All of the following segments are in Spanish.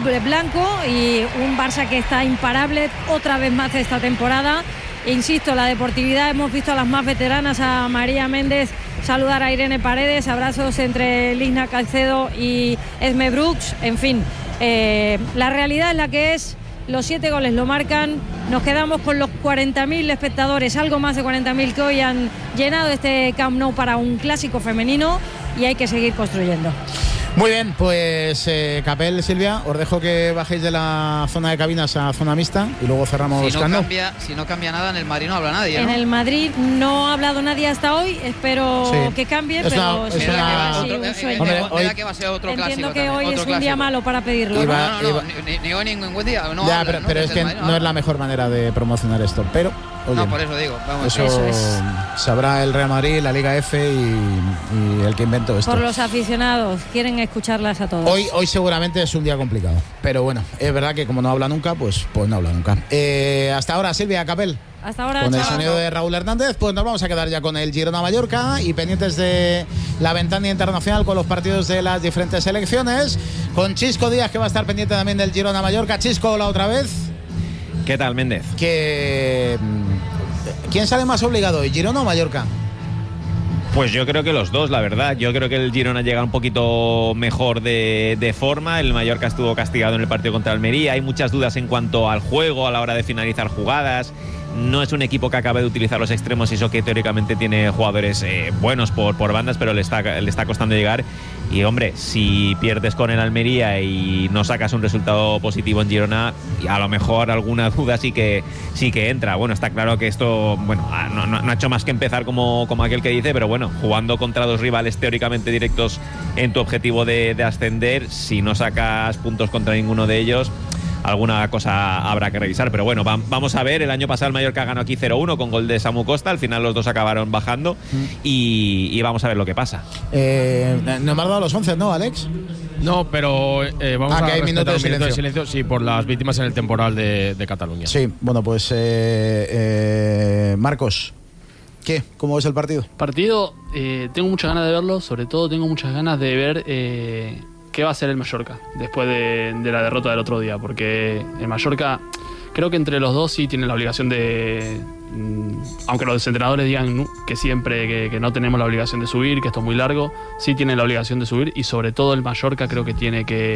blanco y un Barça que está imparable otra vez más esta temporada. Insisto, la deportividad, hemos visto a las más veteranas, a María Méndez saludar a Irene Paredes, abrazos entre Lina Caicedo y Esme Brooks, en fin, la realidad es la que es, los 7 goles lo marcan, nos quedamos con los 40.000 espectadores, algo más de 40.000 que hoy han llenado este Camp Nou para un clásico femenino y hay que seguir construyendo. Muy bien, pues Capel, Silvia, os dejo que bajéis de la zona de cabinas a zona mixta y luego cerramos si no cambia nada, en el Madrid no habla nadie, ¿no? En el Madrid no ha hablado nadie hasta hoy, espero que cambie, pero sí, que va a ser otro clásico. Entiendo que hoy es un día malo para pedirlo. Ni hoy ningún buen día. No ya, hablan, pero es que no es la mejor manera de promocionar esto, pero... Oye, no, por eso digo. Vamos, eso sabrá el Real Madrid, la Liga F y el que inventó esto. Por los aficionados, quieren escucharlas a todos. Hoy seguramente es un día complicado, pero bueno, es verdad que como no habla nunca, pues no habla nunca. Hasta ahora, Silvia, Capel. Hasta ahora, con el sonido de Raúl Hernández, pues nos vamos a quedar ya con el Girona-Mallorca y pendientes de la ventana internacional con los partidos de las diferentes selecciones. Con Chisco Díaz, que va a estar pendiente también del Girona-Mallorca. Chisco, hola otra vez. ¿Qué tal, Méndez? ¿Quién sale más obligado hoy, Girona o Mallorca? Pues yo creo que los dos, la verdad. Yo creo que el Girona llega un poquito mejor de forma. El Mallorca estuvo castigado en el partido contra Almería. Hay muchas dudas en cuanto al juego, a la hora de finalizar jugadas. No es un equipo que acabe de utilizar los extremos y eso que teóricamente tiene jugadores buenos por bandas, pero le está costando llegar. Y hombre, si pierdes con el Almería y no sacas un resultado positivo en Girona, a lo mejor alguna duda sí que entra. Bueno, está claro que esto no ha hecho más que empezar como aquel que dice, pero bueno, jugando contra dos rivales teóricamente directos en tu objetivo de ascender, si no sacas puntos contra ninguno de ellos, alguna cosa habrá que revisar, pero bueno, vamos a ver. El año pasado el Mallorca ganó aquí 0-1 con gol de Samu Costa, al final los dos acabaron bajando y vamos a ver lo que pasa. No me has dado los 11, ¿no, Alex? No, pero vamos a respetar un minuto de silencio, sí, por las víctimas en el temporal de Cataluña. Sí, bueno, pues Marcos, ¿qué? ¿Cómo ves el partido? Tengo muchas ganas de verlo, sobre todo tengo muchas ganas de ver qué va a hacer el Mallorca después de la derrota del otro día, porque el Mallorca creo que entre los dos sí tienen la obligación de, aunque los entrenadores digan que siempre que no tenemos la obligación de subir, que esto es muy largo, sí tienen la obligación de subir, y sobre todo el Mallorca creo que tiene que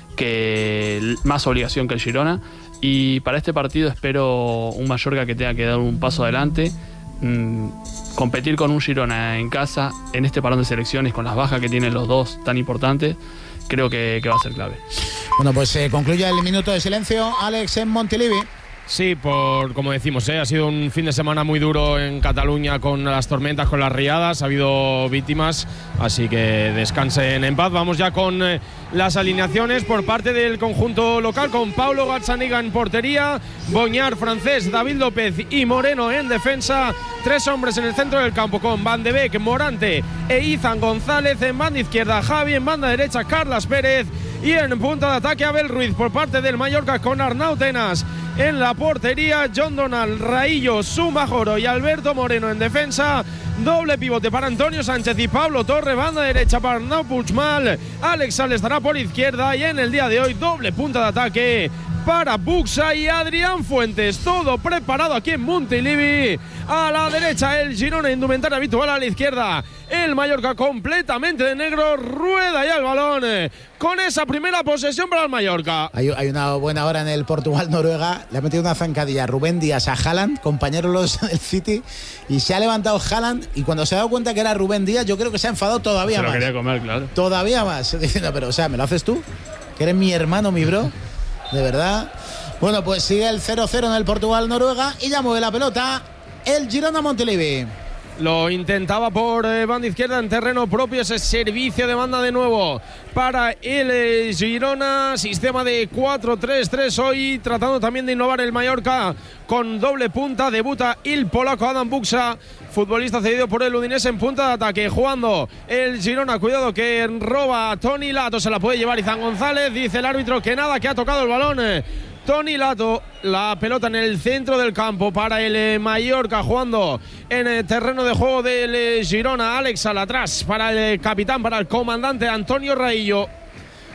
más obligación que el Girona, y para este partido espero un Mallorca que tenga que dar un paso adelante, competir con un Girona en casa en este parón de selecciones con las bajas que tienen los dos tan importantes. Creo que va a ser clave. Bueno, pues concluye el minuto de silencio, Alex, en Montilivi. Sí, como decimos, ha sido un fin de semana muy duro en Cataluña con las tormentas, con las riadas, ha habido víctimas, así que descansen en paz. Vamos ya con las alineaciones por parte del conjunto local, con Paulo Gazzaniga en portería, Boñar, Francés, David López y Moreno en defensa. 3 hombres en el centro del campo con Van de Beek, Morante e Izan González. En banda izquierda Javi, en banda derecha Carlas Pérez y en punta de ataque Abel Ruiz por parte del Mallorca con Arnau Tenas en la portería, John Donald, Raillo, Sumajoro y Alberto Moreno en defensa. Doble pivote para Antonio Sánchez y Pablo Torre, banda derecha para Arnau Puigmal, Alex Sales estará por izquierda y en el día de hoy doble punta de ataque para Buxa y Adrián Fuentes. Todo preparado aquí en Montilivi. A la derecha el Girona, indumentaria habitual, a la izquierda el Mallorca completamente de negro. Rueda ya el balón con esa primera posesión para el Mallorca. Hay una buena hora en el Portugal-Noruega. Le ha metido una zancadilla Rubén Díaz a Haaland, compañeros del City, y se ha levantado Haaland, y cuando se ha dado cuenta que era Rubén Díaz, yo creo que se ha enfadado todavía más. Se lo quería comer, claro. Todavía más, diciendo, pero o sea, ¿me lo haces tú? Que eres mi hermano, mi bro. De verdad. Bueno, pues sigue el 0-0 en el Portugal-Noruega y ya mueve la pelota el Girona Montilivi. Lo intentaba por banda izquierda en terreno propio, ese servicio de banda de nuevo para el Girona, sistema de 4-3-3 hoy, tratando también de innovar el Mallorca con doble punta. Debuta el polaco Adam Buxa, futbolista cedido por el Udinese en punta de ataque, jugando el Girona. Cuidado que roba a Toni Lato, se la puede llevar Izan González, dice el árbitro que nada, que ha tocado el balón Toni Lato. La pelota en el centro del campo para el Mallorca, jugando en el terreno de juego del Girona. Alex al atrás para el capitán, para el comandante Antonio Raillo.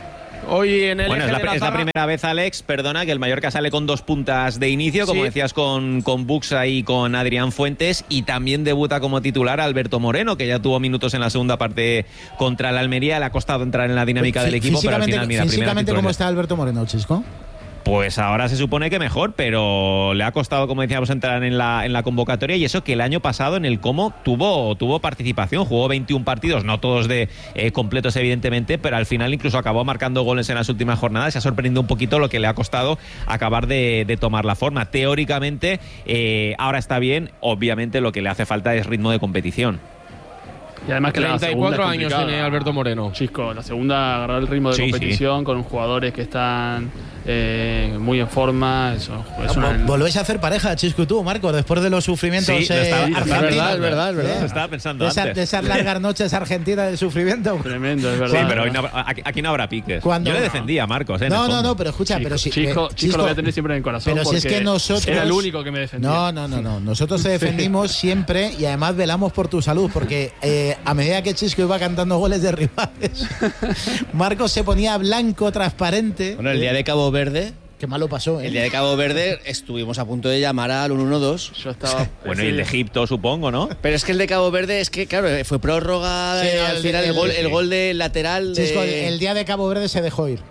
Hoy en el bueno, es la primera vez, Alex, perdona, que el Mallorca sale con 2 puntas de inicio, como decías, con Buxa y con Adrián Fuentes, y también debuta como titular Alberto Moreno, que ya tuvo minutos en la segunda parte contra el Almería. Le ha costado entrar en la dinámica del equipo, pero al final, mira, físicamente, ¿cómo está Alberto Moreno, Chisco? Pues ahora se supone que mejor, pero le ha costado, como decíamos, entrar en la convocatoria, y eso que el año pasado en el Como tuvo participación, jugó 21 partidos, no todos de completos evidentemente, pero al final incluso acabó marcando goles en las últimas jornadas. Se ha sorprendido un poquito lo que le ha costado acabar de tomar la forma. Teóricamente ahora está bien, obviamente lo que le hace falta es ritmo de competición. Y además que 34 años tiene Alberto Moreno. Chisco, la segunda, agarrar el ritmo de competición con jugadores que están muy en forma. Volvéis a hacer pareja, Chisco y tú, Marcos, después de los sufrimientos argentinos. Es verdad. Lo estaba pensando antes. De esas largas noches argentinas de sufrimiento. Tremendo, es verdad. Sí, pero aquí no habrá piques. Yo le defendía a Marcos. No, pero escucha, Chisco, pero si Chisco lo voy a tener siempre en el corazón. Pero si es que nosotros. Era el único que me defendía. No. Nosotros te defendimos siempre, y además velamos por tu salud, porque a medida que Chisco iba cantando goles de rivales, Marcos se ponía blanco, transparente. Bueno, el día de Cabo Verde. Qué mal lo pasó, ¿eh? El día de Cabo Verde estuvimos a punto de llamar al 112. Yo estaba. Bueno, y el de Egipto, supongo, ¿no? Pero es que el de Cabo Verde es que, claro, fue prórroga. Sí, al final el gol de lateral. Chisco, el día de Cabo Verde se dejó ir.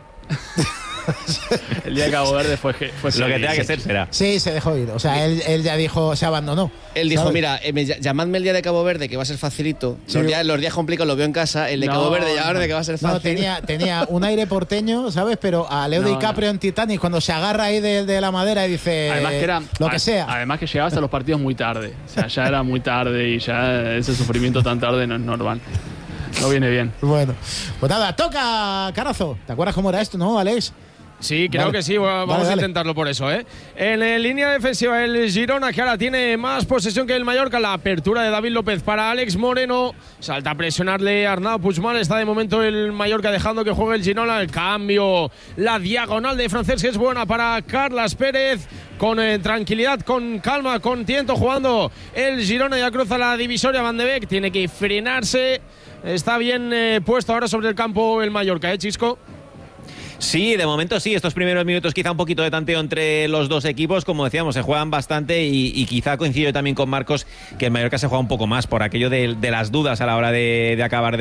El día de Cabo Verde fue lo que tenga que ser será. Sí, se dejó ir. O sea, él ya dijo, se abandonó. Él dijo, ¿sabes? Mira, llamadme el día de Cabo Verde, que va a ser facilito. Sí. Los días complicados los veo en casa. El de Cabo Verde, llamadme que va a ser fácil. No, tenía un aire porteño, ¿sabes? Pero a Leo DiCaprio en Titanic, cuando se agarra ahí de la madera y dice además que era, lo que sea. Además que llegabas a los partidos muy tarde. O sea, ya era muy tarde, y ya ese sufrimiento tan tarde no es normal. No viene bien. Bueno, pues nada, toca Carazo. ¿Te acuerdas cómo era esto, no, Alex? Sí, creo que sí, vamos a intentarlo por eso, ¿eh? En línea defensiva el Girona, que ahora tiene más posesión que el Mallorca. La apertura de David López para Alex Moreno, salta a presionarle Arnau Puigmal. Está de momento el Mallorca dejando que juegue el Girona. El cambio, la diagonal de Francesc es buena para Carlas Pérez. Con tranquilidad, con calma, con tiento jugando el Girona. Ya cruza la divisoria Van de Beek, tiene que frenarse. Está bien puesto ahora sobre el campo el Mallorca, Chisco. Sí, de momento sí, estos primeros minutos quizá un poquito de tanteo entre los dos equipos, como decíamos, se juegan bastante, y quizá coincido también con Marcos que el Mallorca se juega un poco más por aquello de las dudas a la hora de acabar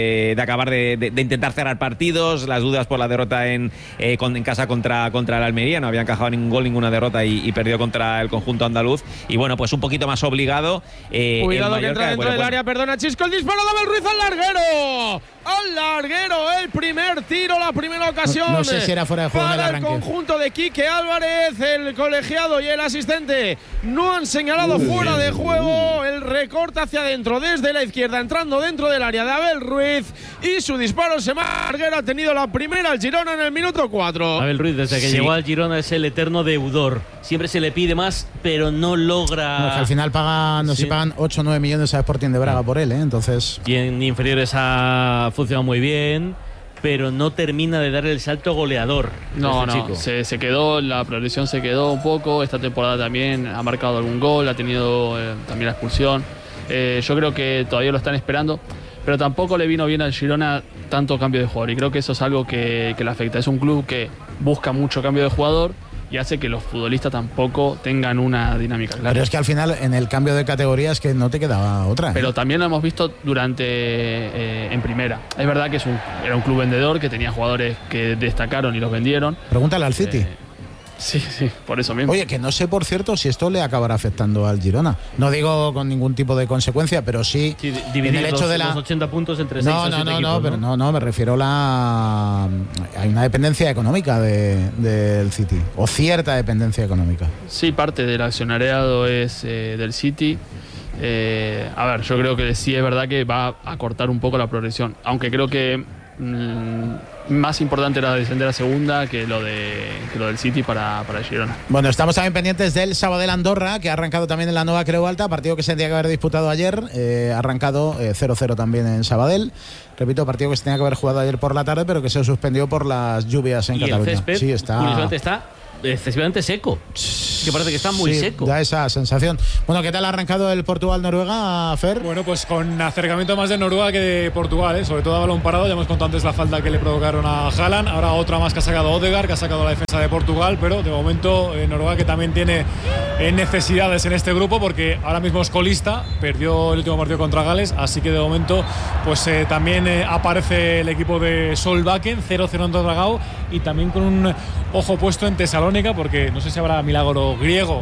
de intentar cerrar partidos, las dudas por la derrota en casa contra el Almería. No había encajado ningún gol, ninguna derrota, y perdió contra el conjunto andaluz, y bueno, pues un poquito más obligado. Cuidado, que entra dentro del área, perdona Chisco, el disparo de Abel Ruiz al larguero, el primer tiro, la primera ocasión. No sé si era fuera de juego en el arranque. Para el conjunto de Quique Álvarez, el colegiado y el asistente no han señalado fuera de juego. El recorte hacia adentro desde la izquierda, entrando dentro del área de Abel Ruiz, y su disparo se marca. Ha tenido la primera al Girona en el minuto 4. Abel Ruiz, desde que llegó al Girona, es el eterno deudor. Siempre se le pide más, pero no logra. No, que al final pagan 8 o 9 millones a Sporting de Braga por él, ¿eh? Entonces. Y en inferiores ha funcionado muy bien, pero no termina de dar el salto goleador. Se quedó, la progresión se quedó un poco. Esta temporada también ha marcado algún gol, ha tenido también la expulsión. Yo creo que todavía lo están esperando, pero tampoco le vino bien al Girona tanto cambio de jugador, y creo que eso es algo que le afecta. Es un club que busca mucho cambio de jugador y hace que los futbolistas tampoco tengan una dinámica clara. Pero es que al final, en el cambio de categorías, que no te quedaba otra. Pero también lo hemos visto en primera. Es verdad que era un club vendedor, que tenía jugadores que destacaron y los vendieron. Pregúntale al City. Sí, por eso mismo. Oye, que no sé, por cierto, si esto le acabará afectando al Girona. No digo con ningún tipo de consecuencia, pero sí dividir en el hecho de los 80 puntos entre 6 o 7 equipos. Pero no, me refiero hay una dependencia económica del City, o cierta dependencia económica. Sí, parte del accionariado es del City. A ver, yo creo que sí es verdad que va a cortar un poco la progresión, aunque creo que más importante era descender a segunda que lo del City para el Girona. Bueno, estamos también pendientes del Sabadell Andorra, que ha arrancado también en la nueva Creu Alta, partido que se tenía que haber disputado ayer. Ha arrancado 0-0 también en Sabadell. Repito, partido que se tenía que haber jugado ayer por la tarde, pero que se suspendió por las lluvias en Cataluña. El césped, sí, está. Curiosamente está excesivamente seco. Que parece que está muy seco. Da esa sensación. Bueno, ¿qué tal ha arrancado el Portugal-Noruega, Fer? Bueno, pues con acercamiento más de Noruega que de Portugal, sobre todo a balón parado. Ya hemos contado antes la falta que le provocaron a Haaland. Ahora otra más que ha sacado Odegaard, que ha sacado la defensa de Portugal. Pero de momento Noruega, que también tiene necesidades en este grupo, porque ahora mismo es colista, perdió el último partido contra Gales. Así que de momento pues también aparece el equipo de Solbakken, 0-0 en Dragao, y también con un ojo puesto en Tesalónica, porque no sé si habrá milagro griego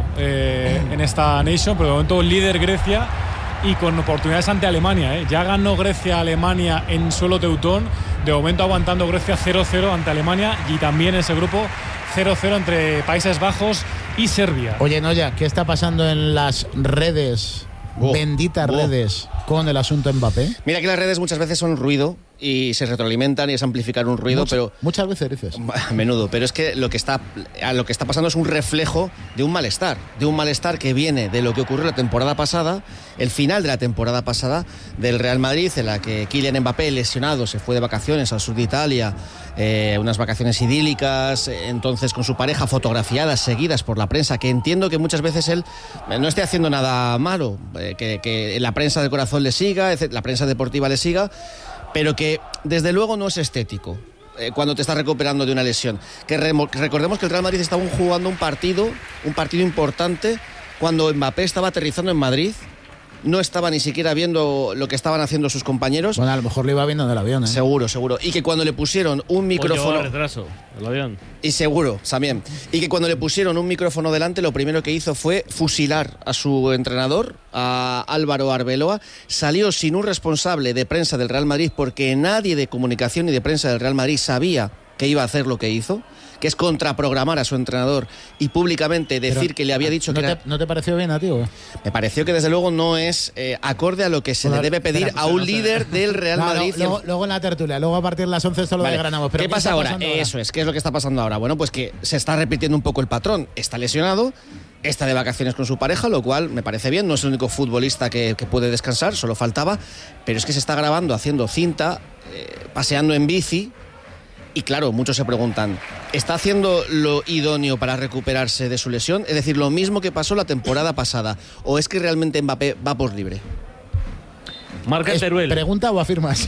en esta Nation, pero de momento líder Grecia y con oportunidades ante Alemania. Ya ganó Grecia a Alemania en suelo teutón, de momento aguantando Grecia 0-0 ante Alemania, y también ese grupo 0-0 entre Países Bajos y Serbia. Oye, Noya, ¿qué está pasando en las redes? Benditas redes con el asunto Mbappé. Mira que las redes muchas veces son ruido y se retroalimentan y es amplificar un ruido, pero muchas veces dices. A menudo, pero es que lo que está pasando es un reflejo de un malestar que viene de lo que ocurrió la temporada pasada, el final de la temporada pasada del Real Madrid, en la que Kylian Mbappé, lesionado, se fue de vacaciones al sur de Italia, unas vacaciones idílicas, entonces con su pareja, fotografiadas, seguidas por la prensa, que entiendo que muchas veces él no esté haciendo nada malo, que la prensa del corazón le siga, la prensa deportiva le siga, pero que desde luego no es estético cuando te estás recuperando de una lesión. Que recordemos que el Real Madrid estaba jugando un partido importante cuando Mbappé estaba aterrizando en Madrid. No estaba ni siquiera viendo lo que estaban haciendo sus compañeros. Bueno, a lo mejor lo iba viendo en el avión, ¿eh? Seguro. Y que cuando le pusieron un micrófono... retraso, el avión. Y seguro, también. Y que cuando le pusieron un micrófono delante, lo primero que hizo fue fusilar a su entrenador, a Álvaro Arbeloa. Salió sin un responsable de prensa del Real Madrid, porque nadie de comunicación ni de prensa del Real Madrid sabía que iba a hacer lo que hizo, que es contraprogramar a su entrenador y públicamente decir pero que le había dicho ¿No te pareció bien a ti? Me pareció que desde luego no es acorde a lo que se le debe pedir a un líder del Real Madrid. Luego en la tertulia, luego a partir de las 11 esto lo desgranamos. ¿Qué pasa ahora? Eso es, ¿qué es lo que está pasando ahora? Bueno, pues que se está repitiendo un poco el patrón. Está lesionado, está de vacaciones con su pareja, lo cual me parece bien, no es el único futbolista que puede descansar, solo faltaba, pero es que se está grabando haciendo cinta, paseando en bici. Y claro, muchos se preguntan, ¿está haciendo lo idóneo para recuperarse de su lesión? Es decir, lo mismo que pasó la temporada pasada. ¿O es que realmente Mbappé va por libre? Marca el Teruel. ¿Pregunta o afirmas?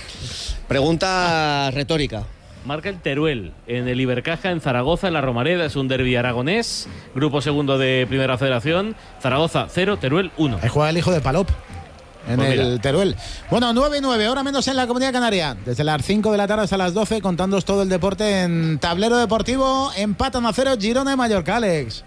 Pregunta retórica. Marca el Teruel en el Ibercaja, en Zaragoza, en la Romareda. Es un derbi aragonés, grupo segundo de Primera Federación. Zaragoza 0, Teruel 1. Ahí juega el hijo de Palop en pues el Teruel. Bueno, 9:09, hora menos en la Comunidad Canaria. Desde las 5 de la tarde hasta las 12, contándoos todo el deporte en Tablero Deportivo. Empatan a 0 Girona y Mallorca, Alex.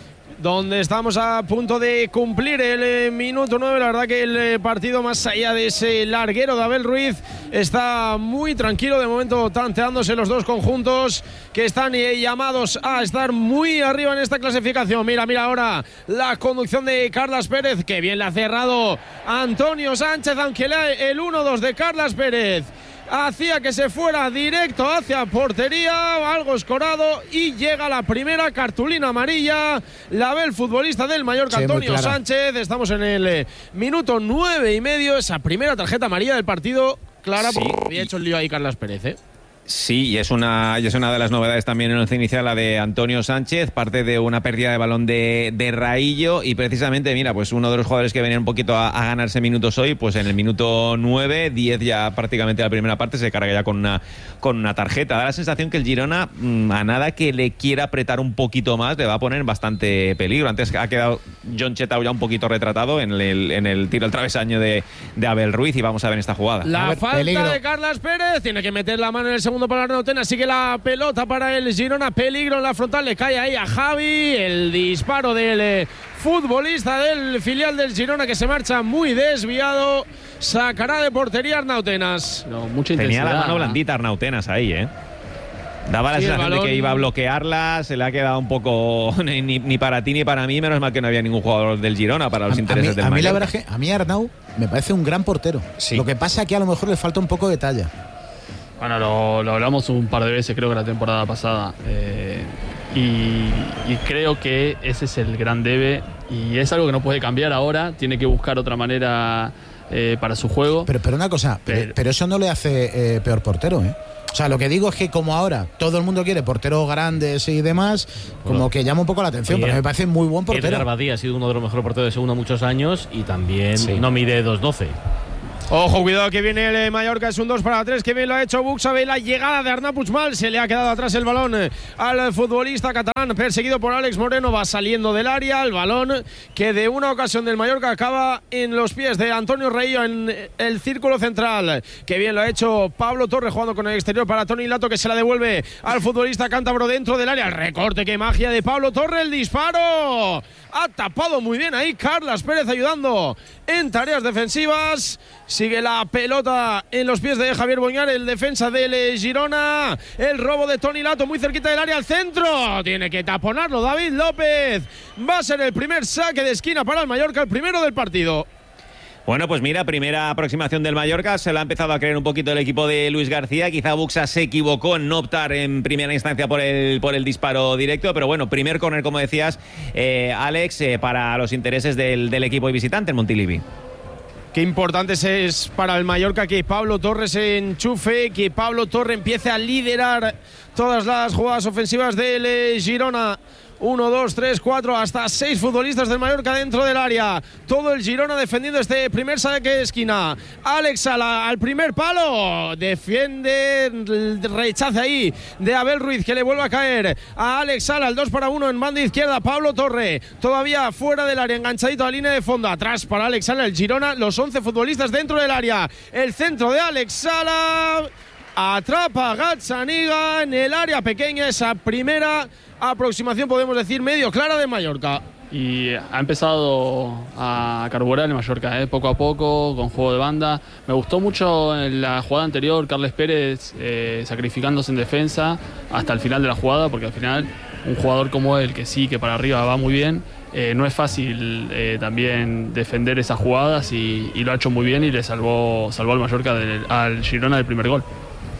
Donde estamos a punto de cumplir el minuto 9. La verdad que el partido, más allá de ese larguero de Abel Ruiz, está muy tranquilo. De momento tanteándose los dos conjuntos que están llamados a estar muy arriba en esta clasificación. Mira ahora la conducción de Carlas Pérez, que bien le ha cerrado Antonio Sánchez, aunque el 1-2 de Carlas Pérez hacía que se fuera directo hacia portería, algo escorado, y llega la primera cartulina amarilla. La ve el futbolista del Mallorca, sí, Antonio Sánchez. Estamos en el minuto 9:30. Esa primera tarjeta amarilla del partido, clara, sí, porque había hecho el lío ahí Carlas Pérez, Sí, y es una de las novedades también en el once inicial, la de Antonio Sánchez, parte de una pérdida de balón de Raillo, y precisamente, mira, pues uno de los jugadores que venían un poquito a ganarse minutos hoy, pues en el minuto 9, 10 ya prácticamente la primera parte, se carga ya con una tarjeta. Da la sensación que el Girona, a nada que le quiera apretar un poquito más, le va a poner en bastante peligro. Antes ha quedado John Chetau ya un poquito retratado en el tiro al travesaño de Abel Ruiz, y vamos a ver esta jugada. La falta de Carlas Pérez, tiene que meter la mano en el segundo para la Arnautena, sigue la pelota para el Girona, peligro en la frontal, le cae ahí a Javi, el disparo del futbolista del filial del Girona, que se marcha muy desviado, sacará de portería Arnautenas. No, mucha intensidad. Tenía la mano blandita Arnautenas ahí, Daba la sensación de que iba a bloquearla, se le ha quedado un poco ni para ti ni para mí, menos mal que no había ningún jugador del Girona para los intereses del Mallorca. A mí la verdad es que a mí Arnau me parece un gran portero. Sí. Lo que pasa es que a lo mejor le falta un poco de talla. Bueno, lo hablamos un par de veces, creo que la temporada pasada, y creo que ese es el gran debe, y es algo que no puede cambiar ahora, tiene que buscar otra manera para su juego. Pero una cosa, pero eso no le hace peor portero, O sea, lo que digo es que como ahora todo el mundo quiere porteros grandes y demás, como que llama un poco la atención, pero me parece muy buen portero. Edgar Badía ha sido uno de los mejores porteros de segunda muchos años y también no mide 2'12". Ojo, cuidado que viene el Mallorca, es un 2-3, que bien lo ha hecho Buxabe, la llegada de Arnau Puigmal, se le ha quedado atrás el balón al futbolista catalán, perseguido por Àlex Moreno, va saliendo del área, el balón que de una ocasión del Mallorca acaba en los pies de Antonio Reillo en el círculo central, que bien lo ha hecho Pablo Torres jugando con el exterior para Toni Lato, que se la devuelve al futbolista cántabro dentro del área, el recorte, qué magia de Pablo Torres, el disparo, ha tapado muy bien ahí Carlas Pérez ayudando en tareas defensivas. Sigue la pelota en los pies de Javier Boñar, el defensa del Girona. El robo de Toni Lato muy cerquita del área al centro. Tiene que taponarlo David López. Va a ser el primer saque de esquina para el Mallorca, el primero del partido. Bueno, pues mira, primera aproximación del Mallorca, se lo ha empezado a creer un poquito el equipo de Luis García, quizá Buxa se equivocó en no optar en primera instancia por el disparo directo, pero bueno, primer córner, como decías, Alex, para los intereses del equipo visitante, el Montilivi. Qué importante es para el Mallorca que Pablo Torres se enchufe, que Pablo Torres empiece a liderar todas las jugadas ofensivas del Girona. 1, 2, 3, 4, hasta 6 futbolistas del Mallorca dentro del área. Todo el Girona defendiendo este primer saque de esquina. Àlex Sala al primer palo. Defiende, rechaza ahí de Abel Ruiz, que le vuelve a caer a Àlex Sala. El 2-1 en banda izquierda. Pablo Torre todavía fuera del área, enganchadito a la línea de fondo. Atrás para Àlex Sala el Girona. Los 11 futbolistas dentro del área. El centro de Àlex Sala. Atrapa Gazzaniga en el área pequeña. Esa primera aproximación, podemos decir, medio clara de Mallorca. Y ha empezado a carburar el Mallorca, poco a poco, con juego de banda. Me gustó mucho en la jugada anterior Carles Pérez sacrificándose en defensa hasta el final de la jugada, porque al final un jugador como él, que sí, que para arriba va muy bien, no es fácil también defender esas jugadas y lo ha hecho muy bien y le salvó al Mallorca al Girona del primer gol.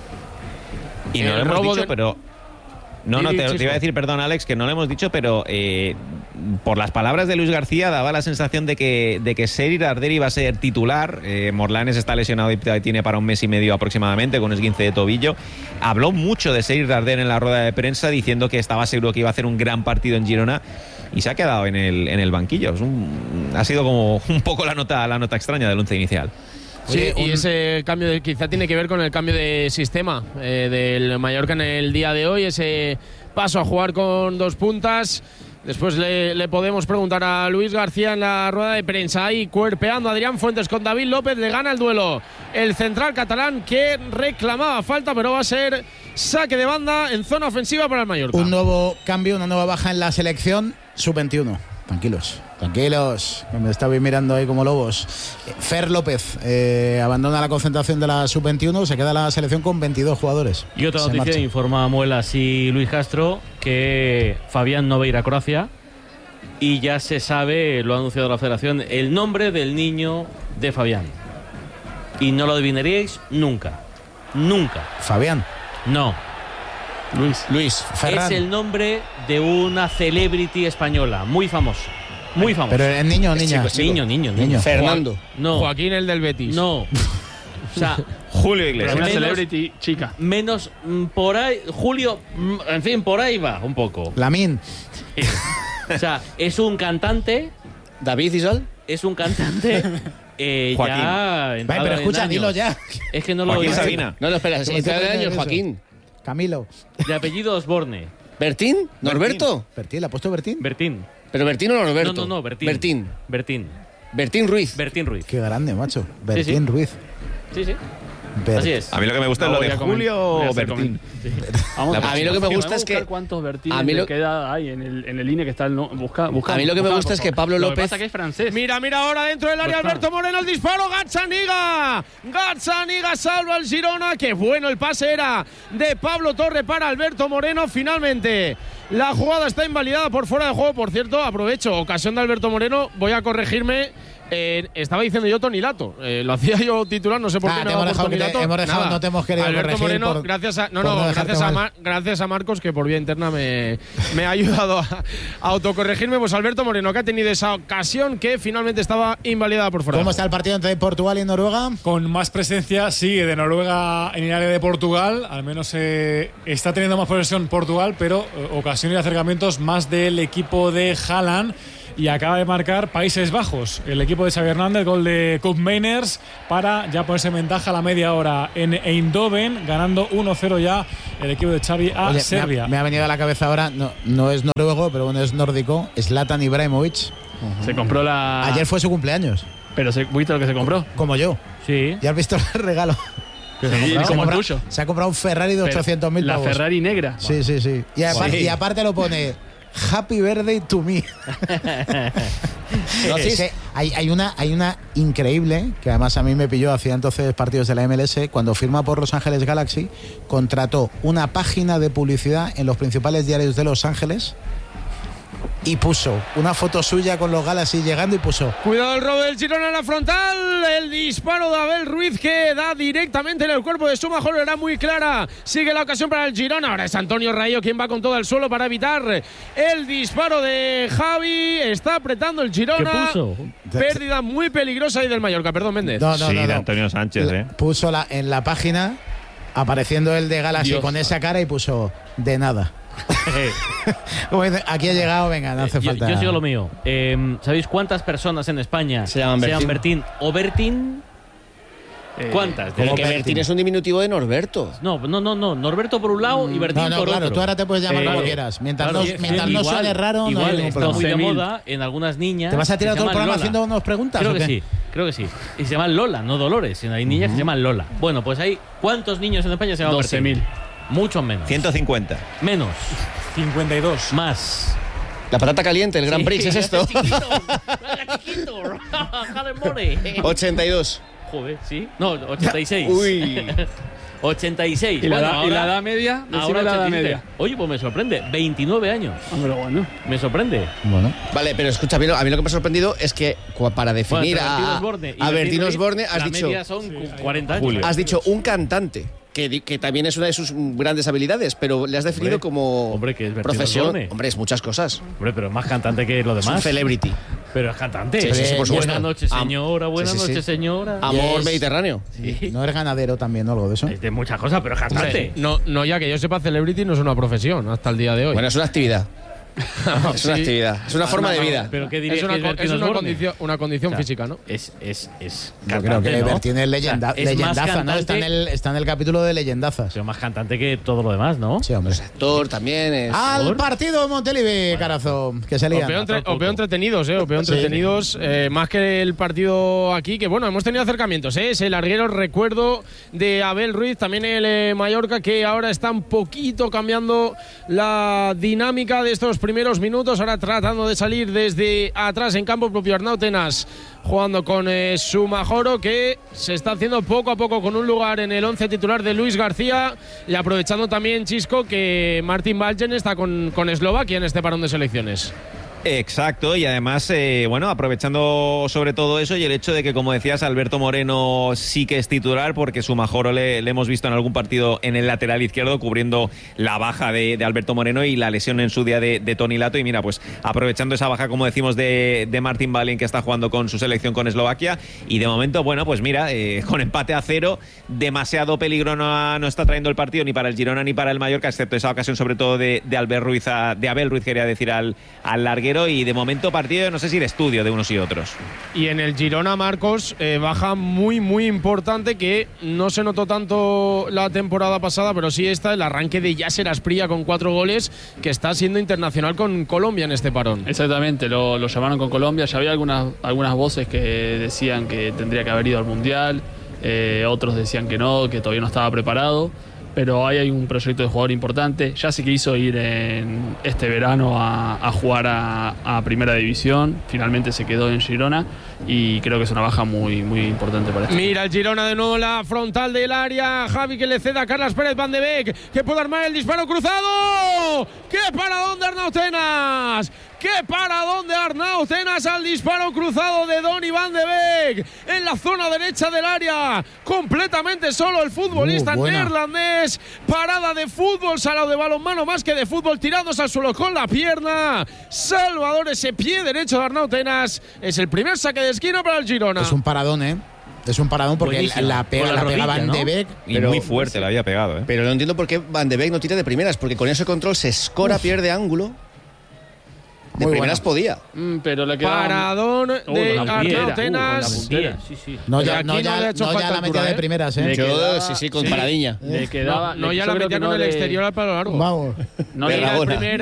Y no lo hemos dicho, pero... No, te iba a decir, perdón, Alex, que no lo hemos dicho, pero por las palabras de Luis García daba la sensación de que Sergi Darder iba a ser titular. Morlanes está lesionado y tiene para un mes y medio aproximadamente con esguince de tobillo. Habló mucho de Sergi Darder en la rueda de prensa diciendo que estaba seguro que iba a hacer un gran partido en Girona y se ha quedado en el banquillo. Ha sido como un poco la nota extraña del once inicial. Sí, y ese cambio quizá tiene que ver con el cambio de sistema del Mallorca en el día de hoy, ese paso a jugar con dos puntas. Después le podemos preguntar a Luis García en la rueda de prensa. Ahí cuerpeando a Adrián Fuentes con David López, le gana el duelo el central catalán, que reclamaba falta, pero va a ser saque de banda en zona ofensiva para el Mallorca. Un nuevo cambio, una nueva baja en la selección sub-21. Tranquilos, me estabais mirando ahí como lobos. Fer López abandona la concentración de la sub-21, se queda la selección con 22 jugadores. Y otra noticia, informa Muelas y Luis Castro, que Fabián no va a ir a Croacia y ya se sabe, lo ha anunciado la Federación, el nombre del niño de Fabián. Y no lo adivinaríais nunca. Fabián. No. Luis Ferran. Es el nombre de una celebrity española muy famosa. Pero es niño o niña. Niño. Fernando. No. Joaquín, el del Betis. No. O sea, Julio Iglesias. Una celebrity chica. Menos por ahí. Julio, en fin, por ahí va un poco. Lamín. O sea, es un cantante. David Isal. Es un cantante. Joaquín. Ya pero escucha, dilo ya. Es que no lo Joaquín oí. Sabina. No, espera, si entra de años Joaquín. Camilo. De apellido Osborne. ¿Bertín? ¿Norberto? ¿Bertín? ¿Le ha puesto Bertín? Bertín. ¿Pero Bertín o Norberto? No, Bertín. Bertín Ruiz. Bertín Ruiz. Qué grande, macho. Bertín Ruiz. Sí. Así es. A mí lo que me gusta es lo de Julio o Bertín. A mí lo que me gusta es que... ¿Cuántos Bertín le queda ahí en el INE que está busca? A mí lo que me gusta es que Pablo López... Lo que pasa que es francés. Mira ahora dentro del área Alberto Moreno, el disparo, Gazzaniga salva al Girona. Qué bueno el pase era de Pablo Torre para Alberto Moreno. Finalmente La jugada está invalidada por fuera de juego. Por cierto, aprovecho, ocasión de Alberto Moreno, voy a corregirme. Estaba diciendo yo Tonilato. Lo hacía yo titular, no sé por qué me daba por Tonilato. No te hemos querido Alberto corregir. Moreno, gracias a Marcos, que por vía interna me ha ayudado a autocorregirme. Pues Alberto Moreno, que ha tenido esa ocasión que finalmente estaba invalidada por fuera. ¿Cómo está el partido entre Portugal y Noruega? Con más presencia, sí, de Noruega en el área de Portugal. Al menos está teniendo más posesión Portugal, pero ocasiones y acercamientos más del equipo de Haaland. Y acaba de marcar Países Bajos, el equipo de Xavi Hernández, gol de Koopmeiners para ya ponerse en ventaja a la media hora en Eindhoven, ganando 1-0 ya el equipo de Xavi a Serbia. Me ha venido a la cabeza ahora, no es noruego, pero bueno, es nórdico, Zlatan Ibrahimovic. Se compró la... Ayer fue su cumpleaños. Pero ¿viste lo que se compró? Como yo. Sí. ¿Ya has visto el regalo? Sí, como el tuyo. Se ha comprado un Ferrari de 800.000 pavos. La Ferrari negra. Sí. Y aparte lo pone Happy Birthday to me. Hay una increíble, que además a mí me pilló, hacía entonces partidos de la MLS, cuando firma por Los Ángeles Galaxy, contrató una página de publicidad en los principales diarios de Los Ángeles y puso una foto suya con los Galaxy llegando y puso: cuidado el robo del Girona en la frontal, el disparo de Abel Ruiz que da directamente en el cuerpo de Sumajoro, era muy clara, sigue la ocasión para el Girona, ahora es Antonio Rayo quien va con todo al suelo para evitar el disparo de Javi, está apretando el Girona. ¿Qué puso? Pérdida muy peligrosa ahí del Mallorca, perdón Méndez. No, de Antonio Sánchez. Puso en la página, apareciendo el de Galaxy Dios, con esa cara, y puso: de nada. Como dice, aquí ha llegado, venga, no hace falta. Yo sigo lo mío. ¿Sabéis cuántas personas en España se llaman Bertín o Bertín? ¿Cuántas? Como que Bertín es un diminutivo de Norberto. No. Norberto por un lado y Bertín por claro, otro. Tú ahora te puedes llamar como quieras. Mientras no suene raro, igual, no hay ningún está problema. muy de moda en algunas niñas. ¿Te vas a tirar todo el programa Lola. haciéndonos preguntas? Creo que sí. Y se llaman Lola, no Dolores. Sino hay niñas que se llaman Lola. Bueno, pues hay ¿cuántos niños en España se llaman 12.000. Muchos menos. 150. Menos. 52. Más. La patata caliente, el Grand Prix, ¿es esto? Chiquito. 82. Joder, ¿sí? No, 86. Uy. 86. ¿Y la edad media? Ahora la edad media. Oye, pues me sorprende. 29 años. Hombre, bueno. Me sorprende. Bueno. Vale, pero escucha, a mí lo que me ha sorprendido es que para definir a Bertín Osborne has dicho... media son 40 años. Has dicho un cantante. Que también es una de sus grandes habilidades, pero le has definido como que es profesión. Osborne. Hombre, es muchas cosas. Hombre, pero es más cantante que lo demás. Es un celebrity. Pero es cantante. Sí, por supuesto. Buenas noches, señora. Buenas noches, señora. Amor mediterráneo. Sí. ¿No eres ganadero también o algo de eso? Es de muchas cosas, pero es cantante. No, ya que yo sepa, celebrity no es una profesión hasta el día de hoy. Bueno, es una actividad. Es una actividad, es una forma de vida. Pero ¿qué dirías es una condición física, ¿no? Es yo creo que Bertín es leyendaza, ¿no? Está en el capítulo de leyendazas. Pero más cantante que todo lo demás, ¿no? Sí, hombre. Es actor también. Es... Al partido Montelivi, carazo, que se lía. O peor entretenidos, entretenidos. Más que el partido aquí, que bueno, hemos tenido acercamientos, Es el larguero, recuerdo, de Abel Ruiz, también el Mallorca, que ahora está un poquito cambiando la dinámica de estos primeros minutos, ahora tratando de salir desde atrás en campo propio. Arnau Tenas jugando con Sumajoro, que se está haciendo poco a poco con un lugar en el 11 titular de Luis García, y aprovechando también, Chisco, que Martin Baljen está con Eslovaquia en este parón de selecciones. Exacto, y además, aprovechando sobre todo eso y el hecho de que, como decías, Alberto Moreno sí que es titular, porque Sumajoro le hemos visto en algún partido en el lateral izquierdo cubriendo la baja de Alberto Moreno y la lesión en su día de Tonilato. Y mira, pues aprovechando esa baja, como decimos, de Martin Baljen, que está jugando con su selección con Eslovaquia, y de momento, bueno, pues mira, con empate a 0, demasiado peligro no está trayendo el partido ni para el Girona ni para el Mallorca, excepto esa ocasión sobre todo de Abel Ruiz, quería decir, al larguero. Y de momento partido, no sé si de estudio de unos y otros. Y en el Girona, Marcos, baja muy muy importante, que no se notó tanto la temporada pasada, pero sí el arranque de Yasser Asprilla con 4 goles, que está siendo internacional con Colombia en este parón. Exactamente, lo llamaron con Colombia. Ya había algunas voces que decían que tendría que haber ido al Mundial, otros decían que no, que todavía no estaba preparado. pero ahí hay un proyecto de jugador importante. Ya se quiso ir en este verano a jugar a Primera División, finalmente se quedó en Girona y creo que es una baja muy, muy importante para esto. Mira el Girona de nuevo, la frontal del área. Javi que le ceda a Carlas Pérez Van de Beek, que puede armar el disparo cruzado. ¡Qué paradón de Arnau Tenas! ¡Qué paradón de Arnau Tenas al disparo cruzado de Donny Van de Beek! En la zona derecha del área, completamente solo el futbolista neerlandés. Parada de fútbol, salado de balonmano más que de fútbol, tirándose al suelo con la pierna. Salvador, ese pie derecho de Arnau Tenas. Es el primer saque de esquina para el Girona. Es un paradón, ¿eh? Es un paradón porque la pega Van de Beek. Y muy fuerte la había pegado, ¿eh? Pero no entiendo por qué Van de Beek no tira de primeras, porque con ese control se escora, pierde ángulo. De primeras podía. Pero le quedaba paradón de Arnau Tenas. No ya la metía de primeras, ¿eh? Sí, con paradiña. Le quedaba, no ya la metía con el exterior al palo largo. Vamos. No era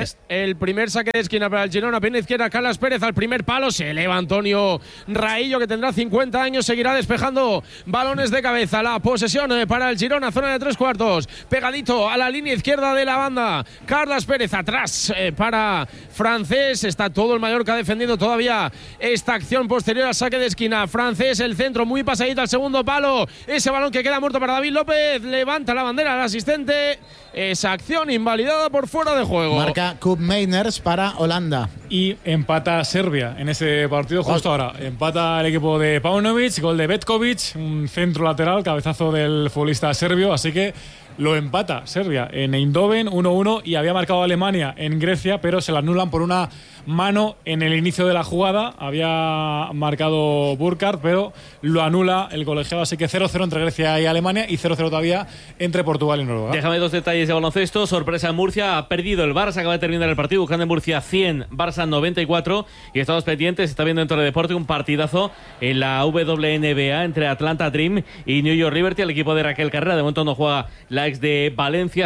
el primer saque de esquina para el Girona. Pierna izquierda, Carlas Pérez al primer palo. Se eleva Antonio Raillo, que tendrá 50 años. Seguirá despejando balones de cabeza. La posesión para el Girona, zona de 3/4. Pegadito a la línea izquierda de la banda. Carlas Pérez atrás para Francés. Está todo el Mallorca defendiendo todavía esta acción posterior al saque de esquina. Francés, el centro muy pasadito al segundo palo. Ese balón que queda muerto para David López. Levanta la bandera al asistente. Esa acción invalidada por fuera de juego. Marca Koop Meiners para Holanda. Y empata Serbia en ese partido justo ahora. Empata el equipo de Paunovic, gol de Vetkovic, un centro lateral, cabezazo del futbolista serbio. Así que lo empata Serbia en Eindhoven 1-1 y había marcado Alemania en Grecia, pero se la anulan por una mano en el inicio de la jugada. Había marcado Burkhardt, pero lo anula el colegiado. Así que 0-0 entre Grecia y Alemania y 0-0 todavía entre Portugal y Noruega. Déjame dos detalles de baloncesto. Sorpresa en Murcia, ha perdido el Barça, acaba de terminar el partido. Buscando en Murcia 100, Barça 94. Y estamos pendientes, está viendo en Torredeporte un partidazo en la WNBA entre Atlanta Dream y New York Liberty. El equipo de Raquel Carrera, de momento no juega la ex de Valencia.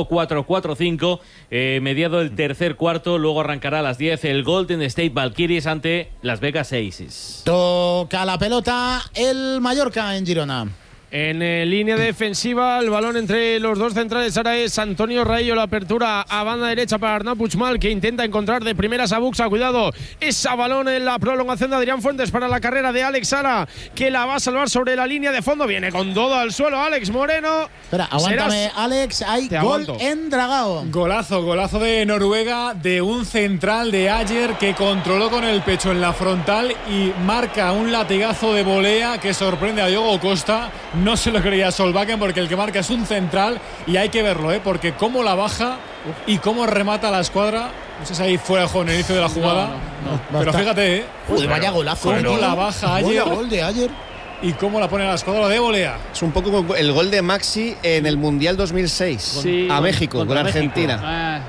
5-4-4-5, mediado el tercer cuarto. Luego arrancará a las 10 el Golden State Valkyries ante Las Vegas Aces. Toca la pelota el Mallorca en Girona. En línea defensiva, el balón entre los dos centrales. Ahora es Antonio Raillo, la apertura a banda derecha para Arnau Puigmal, que intenta encontrar de primeras a Buxa. Cuidado, esa balón en la prolongación de Adrián Fuentes para la carrera de Alex Sara, que la va a salvar sobre la línea de fondo. Viene con todo al suelo Alex Moreno. Espera, aguántame, Alex. Hay gol en Dragao. Golazo de Noruega, de un central de Ayer que controló con el pecho en la frontal y marca un latigazo de volea que sorprende a Diogo Costa. No se lo creía Solbakken porque el que marca es un central y hay que verlo, porque cómo la baja y cómo remata la escuadra. No sé si ahí fuera de juego en el inicio de la jugada. No. Pero fíjate, vaya golazo. Cómo la baja Ayer. Gol de Ayer. Y cómo la pone a la escuadra de volea. Es un poco como el gol de Maxi en el Mundial 2006 a México, con Argentina.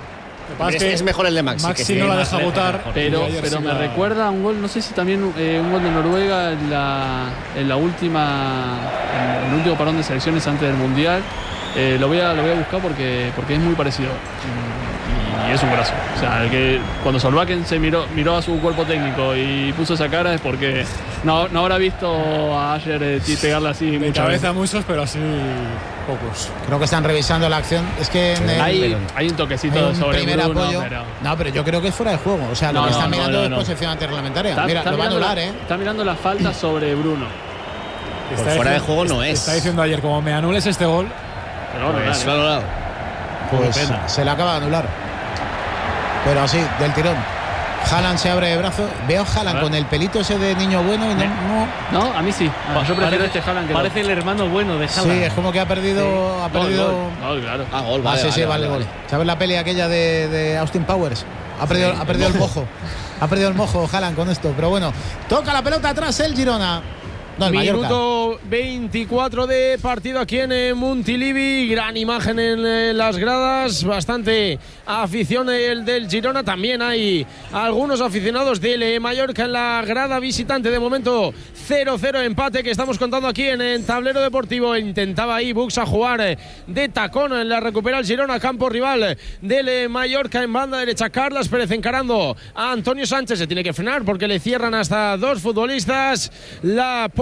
Es mejor el de Maxi. Maxi no la deja votar. Pero me recuerda a un gol, no sé si también un gol de Noruega en el último parón de selecciones antes del Mundial. Lo voy a buscar porque es muy parecido. Y es un golazo. O sea, cuando Solbakken se miró a su cuerpo técnico y puso esa cara es porque no habrá visto a Ayer pegarla así. De cabeza muchos, pero así pocos. Creo que están revisando la acción. Es que hay un toquecito sobre primer Bruno, apoyo. Pero yo creo que es fuera de juego. O sea, lo que están mirando es posesión antirreglamentaria. Mira, lo va a anular, Está mirando la falta sobre Bruno. Fuera de juego no es. Está diciendo Ayer, como me anules este gol. Se lo ha anulado. Pues se le acaba de anular. Pero así, del tirón. Haaland se abre de brazo. Veo a Haaland con el pelito ese de niño bueno y no, a mí sí. Yo prefiero este Haaland que parece el hermano bueno de Haaland. Sí, es como que ha perdido. Gol, claro. Gol, vale, gol. ¿Sabes la peli aquella de Austin Powers? Ha perdido el mojo. Ha perdido el mojo Haaland con esto. Pero bueno, toca la pelota atrás el Girona. Minuto 24 de partido aquí en Montilivi. Gran imagen en las gradas. Bastante afición del Girona. También hay algunos aficionados del Mallorca en la grada visitante. De momento 0-0 empate que estamos contando aquí en el tablero deportivo. Intentaba ahí Buxa jugar de tacón. La recupera el Girona, campo rival del Mallorca en banda derecha. Carlas Pérez encarando a Antonio Sánchez. Se tiene que frenar porque le cierran hasta dos futbolistas. La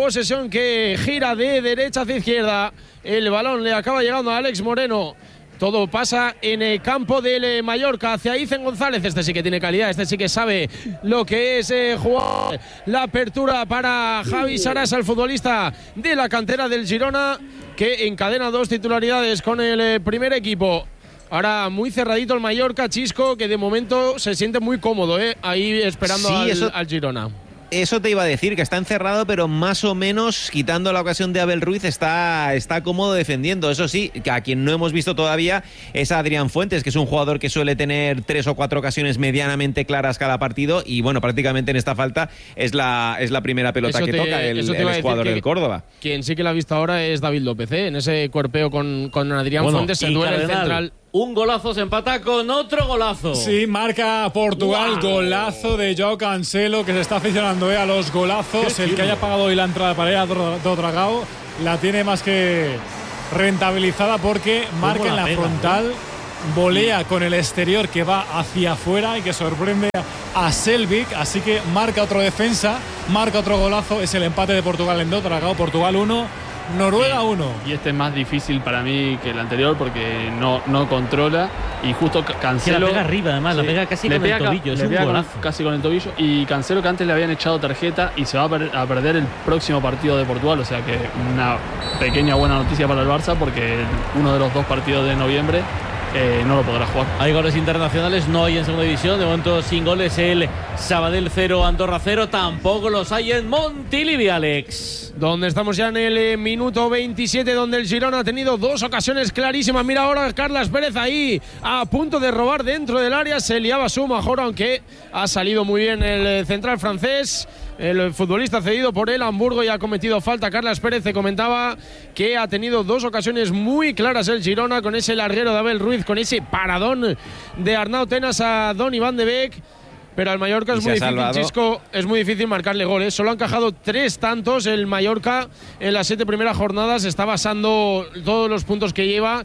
posesión que gira de derecha hacia izquierda. El balón le acaba llegando a Alex Moreno. Todo pasa en el campo del Mallorca hacia Izan González. Este sí que tiene calidad, este sí que sabe lo que es jugar. La apertura para Javi Sarasa, el futbolista de la cantera del Girona, que encadena 2 titularidades con el primer equipo. Ahora muy cerradito el Mallorca, Chisco, que de momento se siente muy cómodo, ahí esperando al Girona. Eso te iba a decir, que está encerrado, pero más o menos, quitando la ocasión de Abel Ruiz, está cómodo defendiendo. Eso sí, que a quien no hemos visto todavía es a Adrián Fuentes, que es un jugador que suele tener 3 o 4 ocasiones medianamente claras cada partido, y bueno, prácticamente en esta falta es la primera pelota que toca el jugador del Córdoba. Quien sí que la ha visto ahora es David López, en ese cuerpeo con Adrián Fuentes, se duele el central. Un golazo, se empata con otro golazo. Sí, marca Portugal, golazo de Joao Cancelo, que se está aficionando a los golazos. El que haya pagado hoy la entrada para ir a Dodragao la tiene más que rentabilizada, porque marca en la frontal, volea con el exterior que va hacia afuera y que sorprende a Selvik. Así que marca otro defensa, marca otro golazo. Es el empate de Portugal en Dodragao. Portugal 1, Noruega 1. Y este es más difícil para mí que el anterior, porque no controla, y justo Cancelo la pega arriba, además, la pega casi con el tobillo, es un golazo. Casi con el tobillo, y Cancelo, que antes le habían echado tarjeta y se va a perder el próximo partido de Portugal, o sea que una pequeña buena noticia para el Barça, porque uno de los 2 partidos de noviembre no lo podrá jugar. Hay goles internacionales, no hay en segunda división, de momento sin goles el Sabadell 0, Andorra 0, tampoco los hay en Montilivi, Alex. Donde estamos ya en el minuto 27, donde el Girona ha tenido 2 ocasiones clarísimas. Mira ahora Carlas Pérez ahí a punto de robar dentro del área, se liaba su mejor, aunque ha salido muy bien el central francés. El futbolista cedido por el Hamburgo y ha cometido falta. Carlas Pérez se comentaba que ha tenido 2 ocasiones muy claras el Girona, con ese larguero de Abel Ruiz, con ese paradón de Arnau Tenas a Donny van de Beek. Pero al Mallorca es muy difícil, Chisco, es muy difícil marcarle goles. Solo han encajado 3 tantos. El Mallorca en las 7 primeras jornadas está basando todos los puntos que lleva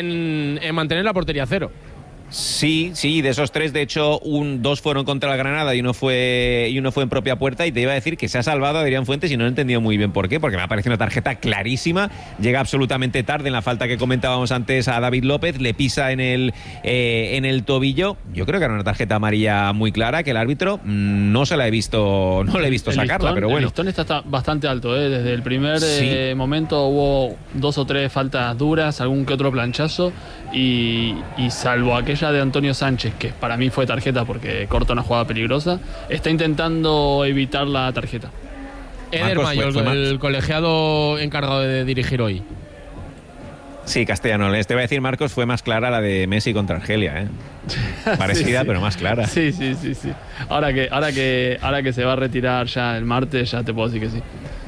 en mantener la portería 0. Sí, de esos 3, de hecho, 2 fueron contra el Granada y uno fue en propia puerta. Y te iba a decir que se ha salvado a Adrián Fuentes y no he entendido muy bien por qué, porque me ha parecido una tarjeta clarísima. Llega absolutamente tarde en la falta que comentábamos antes a David López, le pisa en el tobillo. Yo creo que era una tarjeta amarilla muy clara, que el árbitro no le he visto sacarla, pero bueno. El listón está bastante alto, desde el primer momento hubo 2 o 3 faltas duras, algún que otro planchazo, y salvo aquella de Antonio Sánchez, que para mí fue tarjeta porque corta una jugada peligrosa, está intentando evitar la tarjeta. Eder Mayo, el colegiado encargado de dirigir hoy. Sí, castellano. Te voy a decir, Marcos, fue más clara la de Messi contra Argelia, parecida, sí. Pero más clara. Sí. Ahora que se va a retirar ya el martes, ya te puedo decir que sí.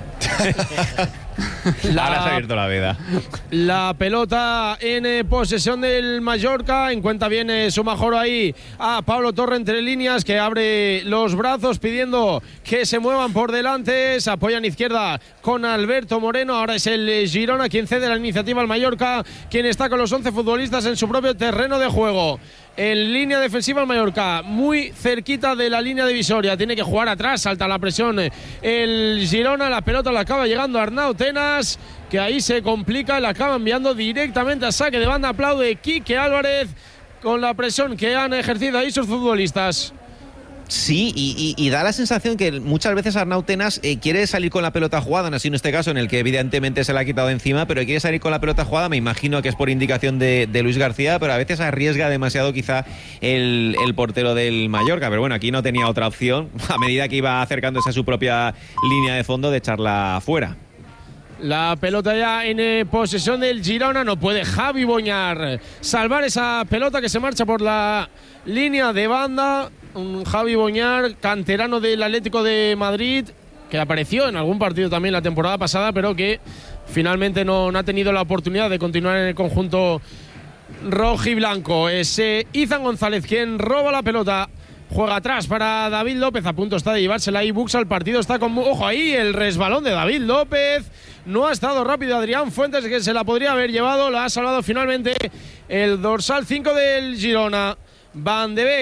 Ahora se ha abierto la veda. La pelota en posesión del Mallorca. Encuentra bien Sumajoro ahí a Pablo Torre entre líneas, que abre los brazos pidiendo que se muevan por delante. Se apoyan izquierda con Alberto Moreno. Ahora es el Girona quien cede la iniciativa al Mallorca, quien está con los 11 futbolistas en su propio terreno de juego. En línea defensiva el Mallorca, muy cerquita de la línea divisoria. Tiene que jugar atrás, salta la presión el Girona. La pelota la acaba llegando a Arnau Tenas, que ahí se complica, la acaba enviando directamente a saque de banda. Aplaude Quique Álvarez con la presión que han ejercido ahí sus futbolistas. Sí, y da la sensación que muchas veces Arnau Tenas quiere salir con la pelota jugada, no así en este caso, en el que evidentemente se la ha quitado encima, pero quiere salir con la pelota jugada. Me imagino que es por indicación de Luis García, pero a veces arriesga demasiado quizá el portero del Mallorca. Pero bueno, aquí no tenía otra opción, a medida que iba acercándose a su propia línea de fondo, de echarla fuera. La pelota ya en posesión del Girona. No puede Javi Boñar salvar esa pelota que se marcha por la línea de banda. Un Javi Boñar, canterano del Atlético de Madrid, que apareció en algún partido también la temporada pasada, pero que finalmente no ha tenido la oportunidad de continuar en el conjunto rojiblanco. Es Izan González quien roba la pelota. Juega atrás para David López, a punto está de llevársela y Buxa. El partido está con... Ojo ahí, el resbalón de David López. No ha estado rápido Adrián Fuentes, que se la podría haber llevado. La ha salvado finalmente el dorsal 5 del Girona. Van de Beek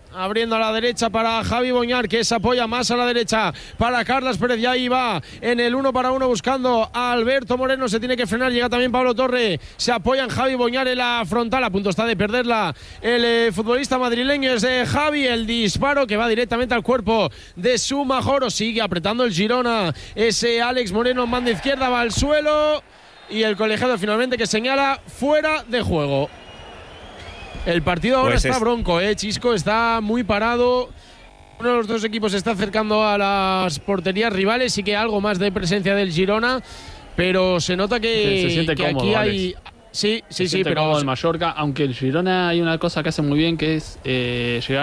abriendo a la derecha para Javi Boñar, que se apoya más a la derecha para Carlas Pérez. Ya ahí va en el 1 para 1 buscando a Alberto Moreno. Se tiene que frenar. Llega también Pablo Torre. Se apoya en Javi Boñar en la frontal. A punto está de perderla el futbolista madrileño. Es de Javi. El disparo que va directamente al cuerpo de Sumajoro. Sigue apretando el Girona. Ese Alex Moreno en banda izquierda va al suelo. Y el colegiado finalmente que señala fuera de juego. El partido ahora está bronco, Chisco, está muy parado. Uno de los dos equipos se está acercando a las porterías rivales, sí que algo más de presencia del Girona, pero se nota que, se siente que cómodo, aquí hay... Sí, pero el Mallorca, aunque el Girona hay una cosa que hace muy bien, que es llegar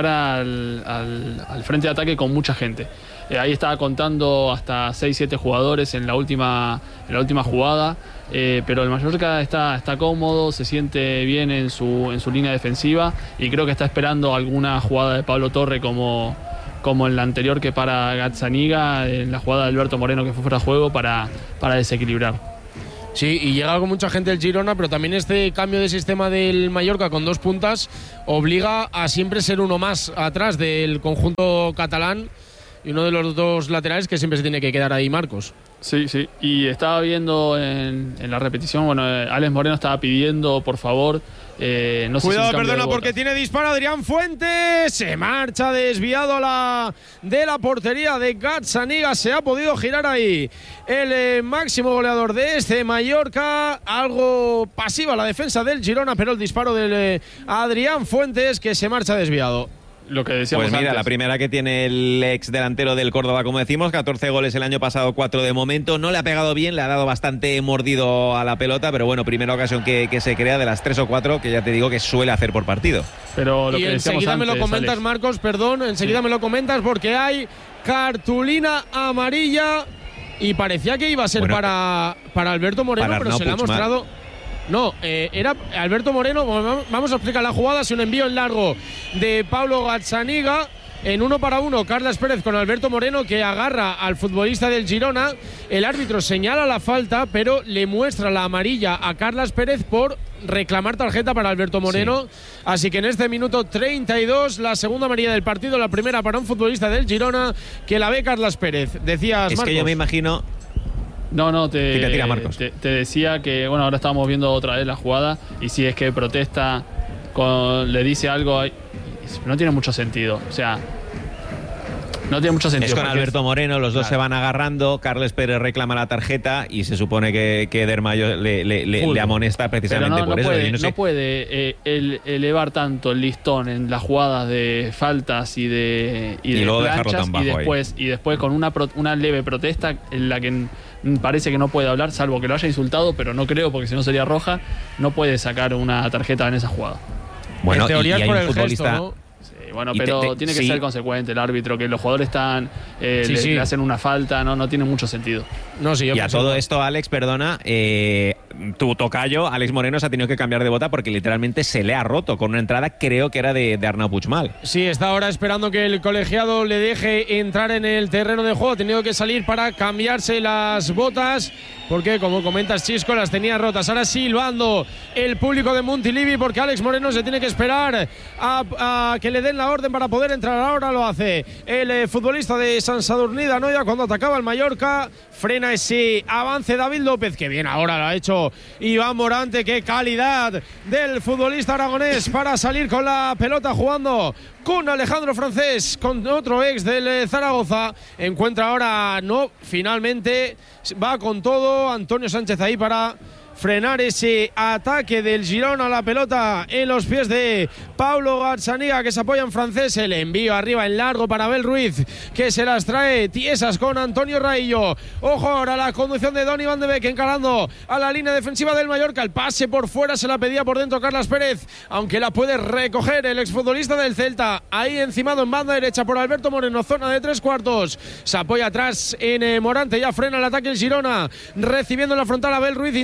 al frente de ataque con mucha gente. Ahí estaba contando hasta 6-7 jugadores en la última jugada, pero el Mallorca está cómodo, se siente bien en su línea defensiva y creo que está esperando alguna jugada de Pablo Torre como en la anterior que para Gazzaniga, en la jugada de Alberto Moreno que fue fuera de juego para desequilibrar. Sí, y llega con mucha gente el Girona, pero también este cambio de sistema del Mallorca con 2 puntas obliga a siempre ser uno más atrás del conjunto catalán y uno de los 2 laterales que siempre se tiene que quedar ahí, Marcos. Sí, y estaba viendo en la repetición, Alex Moreno estaba pidiendo, por favor, no sé cuidado, si perdona, porque tiene disparo Adrián Fuentes, se marcha desviado de la portería de Gazzaniga, se ha podido girar ahí el máximo goleador de este Mallorca, algo pasiva la defensa del Girona, pero el disparo del Adrián Fuentes que se marcha desviado. Lo que decíamos pues mira, antes. La primera que tiene el ex delantero del Córdoba, como decimos, 14 goles el año pasado, 4 de momento. No le ha pegado bien, le ha dado bastante mordido a la pelota, pero bueno, primera ocasión que se crea de las 3 o 4 que ya te digo que suele hacer por partido. Pero lo y que enseguida antes, me lo comentas, Alex. Marcos, perdón, enseguida me lo comentas porque hay cartulina amarilla y parecía que iba a ser para Alberto Moreno, para pero Arnau se le ha Puigmal. mostrado... No, era Alberto Moreno. Vamos a explicar la jugada. Es un envío en largo de Pablo Gazzaniga. En 1 para 1, Carlas Pérez con Alberto Moreno, que agarra al futbolista del Girona. El árbitro señala la falta, pero le muestra la amarilla a Carlas Pérez por reclamar tarjeta para Alberto Moreno. Sí. Así que en este minuto 32, la segunda amarilla del partido, la primera para un futbolista del Girona, que la ve Carlas Pérez. Decías, es Marcos. Que yo me imagino... Tira, Marcos. Te decía que, bueno, ahora estamos viendo otra vez la jugada y si es que protesta, le dice algo, no tiene mucho sentido. O sea, no tiene mucho sentido. Es con Alberto Moreno, los dos se van agarrando, Carles Pérez reclama la tarjeta y se supone que Dermayo le amonesta precisamente por eso. No puede elevar tanto el listón en las jugadas de faltas y de luego planchas, dejarlo tan bajo y después con una leve protesta en la que parece que no puede hablar, salvo que lo haya insultado, pero no creo, porque si no sería roja, no puede sacar una tarjeta en esa jugada. Bueno, en teoría es por el gesto, ¿no? Sí, bueno, pero tiene que ser consecuente el árbitro, que los jugadores están le hacen una falta, no tiene mucho sentido. Y a todo esto, Alex, perdona, tu tocayo, Alex Moreno, se ha tenido que cambiar de bota porque literalmente se le ha roto con una entrada, creo que era de Arnau Puigmal. Sí, está ahora esperando que el colegiado le deje entrar en el terreno de juego. Ha tenido que salir para cambiarse las botas, porque como comentas, Chisco, las tenía rotas. Ahora silbando el público de Montilivi, porque Alex Moreno se tiene que esperar a que le den la orden para poder entrar. Ahora lo hace el futbolista de Sant Sadurní d'Anoia cuando atacaba el Mallorca. Frena ese avance David López, que bien ahora lo ha hecho Iván Morante. Qué calidad del futbolista aragonés para salir con la pelota jugando con Alejandro Francés, con otro ex del Zaragoza. Encuentra ahora, finalmente va con todo Antonio Sánchez ahí para frenar ese ataque del Girona. La pelota en los pies de Pablo Gazzaniga, que se apoya en Francés. El envío arriba en largo para Abel Ruiz, que se las trae tiesas con Antonio Raillo. Ojo ahora la conducción de Donny Van de Beek encarando a la línea defensiva del Mallorca. El pase por fuera se la pedía por dentro Carlas Pérez, aunque la puede recoger el exfutbolista del Celta. Ahí encimado en banda derecha por Alberto Moreno, zona de 3/4. Se apoya atrás en Morante, ya frena el ataque el Girona, recibiendo en la frontal Abel Ruiz. Intentaba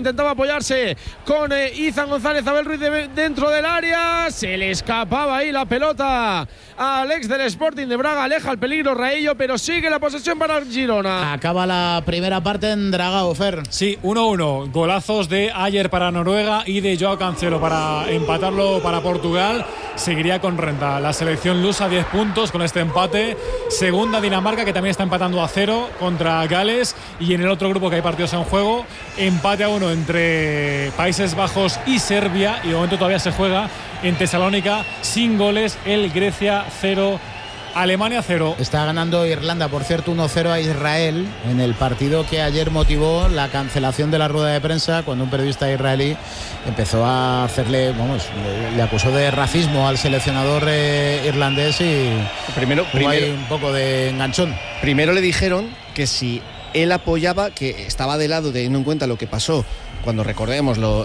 apoyarse con Izan González. Abel Ruiz dentro del área. Se le escapaba ahí la pelota al ex del Sporting de Braga. Aleja el peligro Raillo, pero sigue la posesión para el Girona. Acaba la primera parte en Dragao, Fer. Sí, 1-1. Golazos de Ayer para Noruega y de Joao Cancelo para empatarlo para Portugal. Seguiría con renta la selección lusa, 10 puntos con este empate. Segunda Dinamarca, que también está empatando a 0 contra Gales. Y en el otro grupo que hay partidos en juego, empate a 1 entre Países Bajos y Serbia. Y de momento todavía se juega en Tesalónica sin goles, el Grecia 0, Alemania 0. Está ganando Irlanda, por cierto, 1-0 a Israel en el partido que ayer motivó la cancelación de la rueda de prensa cuando un periodista israelí empezó a hacerle, le acusó de racismo al seleccionador irlandés y primero hay un poco de enganchón. Primero le dijeron que si él apoyaba, que estaba de lado teniendo en cuenta lo que pasó cuando, recordémoslo,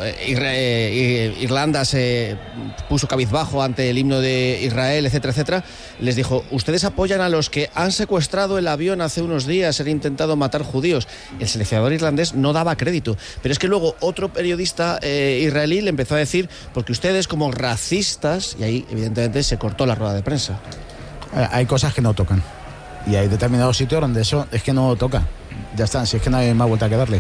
Irlanda se puso cabizbajo ante el himno de Israel, etcétera, etcétera. Les dijo: ustedes apoyan a los que han secuestrado el avión hace unos días, han intentado matar judíos. El seleccionador irlandés no daba crédito, pero es que luego otro periodista israelí le empezó a decir: porque ustedes como racistas, y ahí evidentemente se cortó la rueda de prensa. Hay cosas que no tocan y hay determinados sitios donde eso es que no toca. Ya está, si es que no hay más vuelta que darle.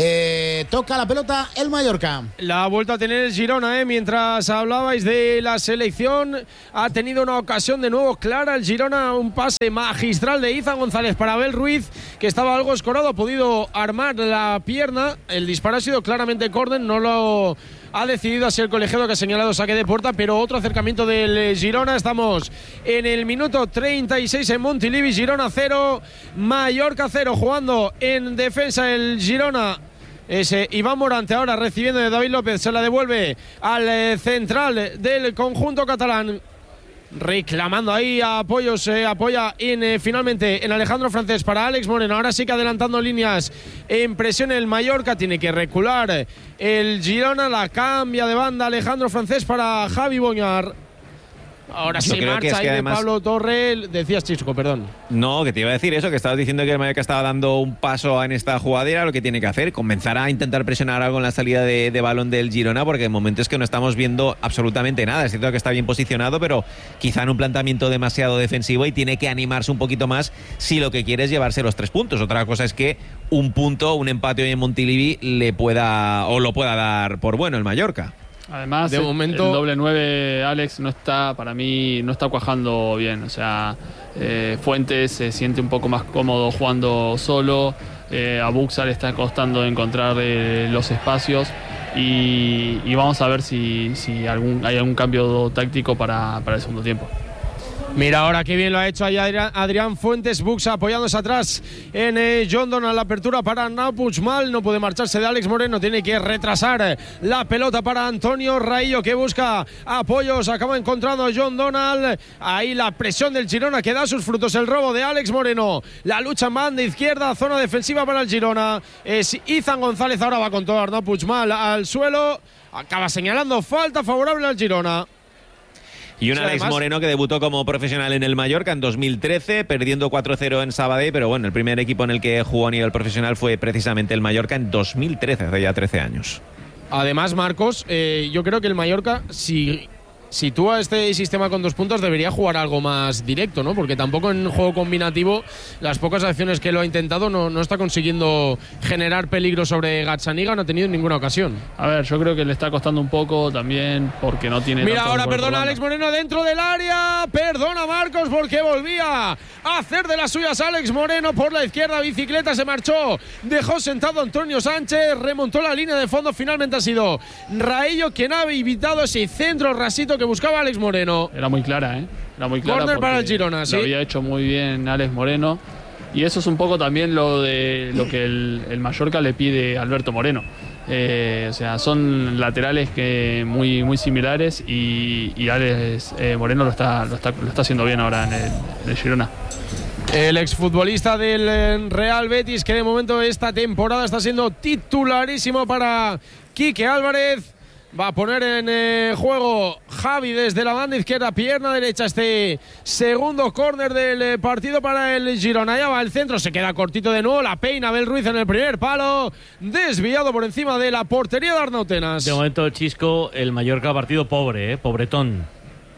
Toca la pelota el Mallorca. La vuelta a tener el Girona, mientras hablabais de la selección. Ha tenido una ocasión de nuevo clara el Girona, un pase magistral de Izan González para Abel Ruiz, que estaba algo escorado, ha podido armar la pierna. El disparo ha sido claramente córner, no lo ha decidido así el colegiado, que ha señalado saque de puerta, pero otro acercamiento del Girona. Estamos en el minuto 36 en Montilivi. Girona 0, Mallorca 0, jugando en defensa el Girona. Ese Iván Morante ahora recibiendo de David López, se la devuelve al central del conjunto catalán, reclamando ahí apoyos, apoya finalmente en Alejandro Francés para Alex Moreno. Ahora sí que adelantando líneas en presión el Mallorca, tiene que recular el Girona, la cambia de banda Alejandro Francés para Javi Boñar. Ahora sí marcha ahí de Pablo Torre. Decías, Chisco, perdón. No, que te iba a decir eso, que estabas diciendo que el Mallorca estaba dando un paso en esta jugadera. Lo que tiene que hacer, comenzar a intentar presionar algo en la salida de balón del Girona, porque de momento es que no estamos viendo absolutamente nada. Es cierto que está bien posicionado, pero quizá en un planteamiento demasiado defensivo, y tiene que animarse un poquito más si lo que quiere es llevarse los 3 puntos. Otra cosa es que un punto, un empate hoy en Montilivi lo pueda dar por bueno el Mallorca. Además, de momento, el doble 9, Alex, para mí no está cuajando bien. O sea, Fuentes se siente un poco más cómodo jugando solo. A Buxa le está costando encontrar los espacios. Y vamos a ver si hay algún cambio táctico para el segundo tiempo. Mira ahora qué bien lo ha hecho ahí Adrián Fuentes. Buxa apoyándose atrás en John Donald. La apertura para Arnau Puigmal. No puede marcharse de Alex Moreno. Tiene que retrasar la pelota para Antonio Raillo, que busca apoyos. Acaba encontrando John Donald. Ahí la presión del Girona, que da sus frutos. El robo de Alex Moreno. La lucha en banda izquierda. Zona defensiva para el Girona. Es Izan González. Ahora va con todo Arnau Puigmal al suelo. Acaba señalando falta favorable al Girona. Y un Alex Moreno que debutó como profesional en el Mallorca en 2013, perdiendo 4-0 en Sabadell, pero bueno, el primer equipo en el que jugó a nivel profesional fue precisamente el Mallorca en 2013, hace ya 13 años. Además, Marcos, yo creo que el Mallorca, si sitúa este sistema con 2 puntos, debería jugar algo más directo, ¿no? Porque tampoco en juego combinativo, las pocas acciones que lo ha intentado, no está consiguiendo generar peligro sobre Gazzaniga, no ha tenido ninguna ocasión. A ver, yo creo que le está costando un poco también porque no tiene... Mira, ahora perdona Alex Moreno dentro del área, perdona Marcos porque volvía a hacer de las suyas Alex Moreno por la izquierda, bicicleta, se marchó, dejó sentado Antonio Sánchez, remontó la línea de fondo, finalmente ha sido Raillo quien ha evitado ese centro rasito que buscaba Alex Moreno. Era muy clara, Era muy clara. Corner para el Girona, sí. Lo había hecho muy bien Alex Moreno. Y eso es un poco también lo que el Mallorca le pide a Alberto Moreno. O sea, son laterales que muy similares y Alex Moreno lo está haciendo bien ahora en el Girona. El exfutbolista del Real Betis, que de momento esta temporada está siendo titularísimo para Quique Álvarez. Va a poner en juego Javi desde la banda izquierda, pierna derecha, este segundo córner del partido para el Girona. Ya va el centro, se queda cortito de nuevo, la peina Abel Ruiz en el primer palo, desviado por encima de la portería de Arnautenas. De momento, Chisco, el Mallorca partido pobre, pobretón.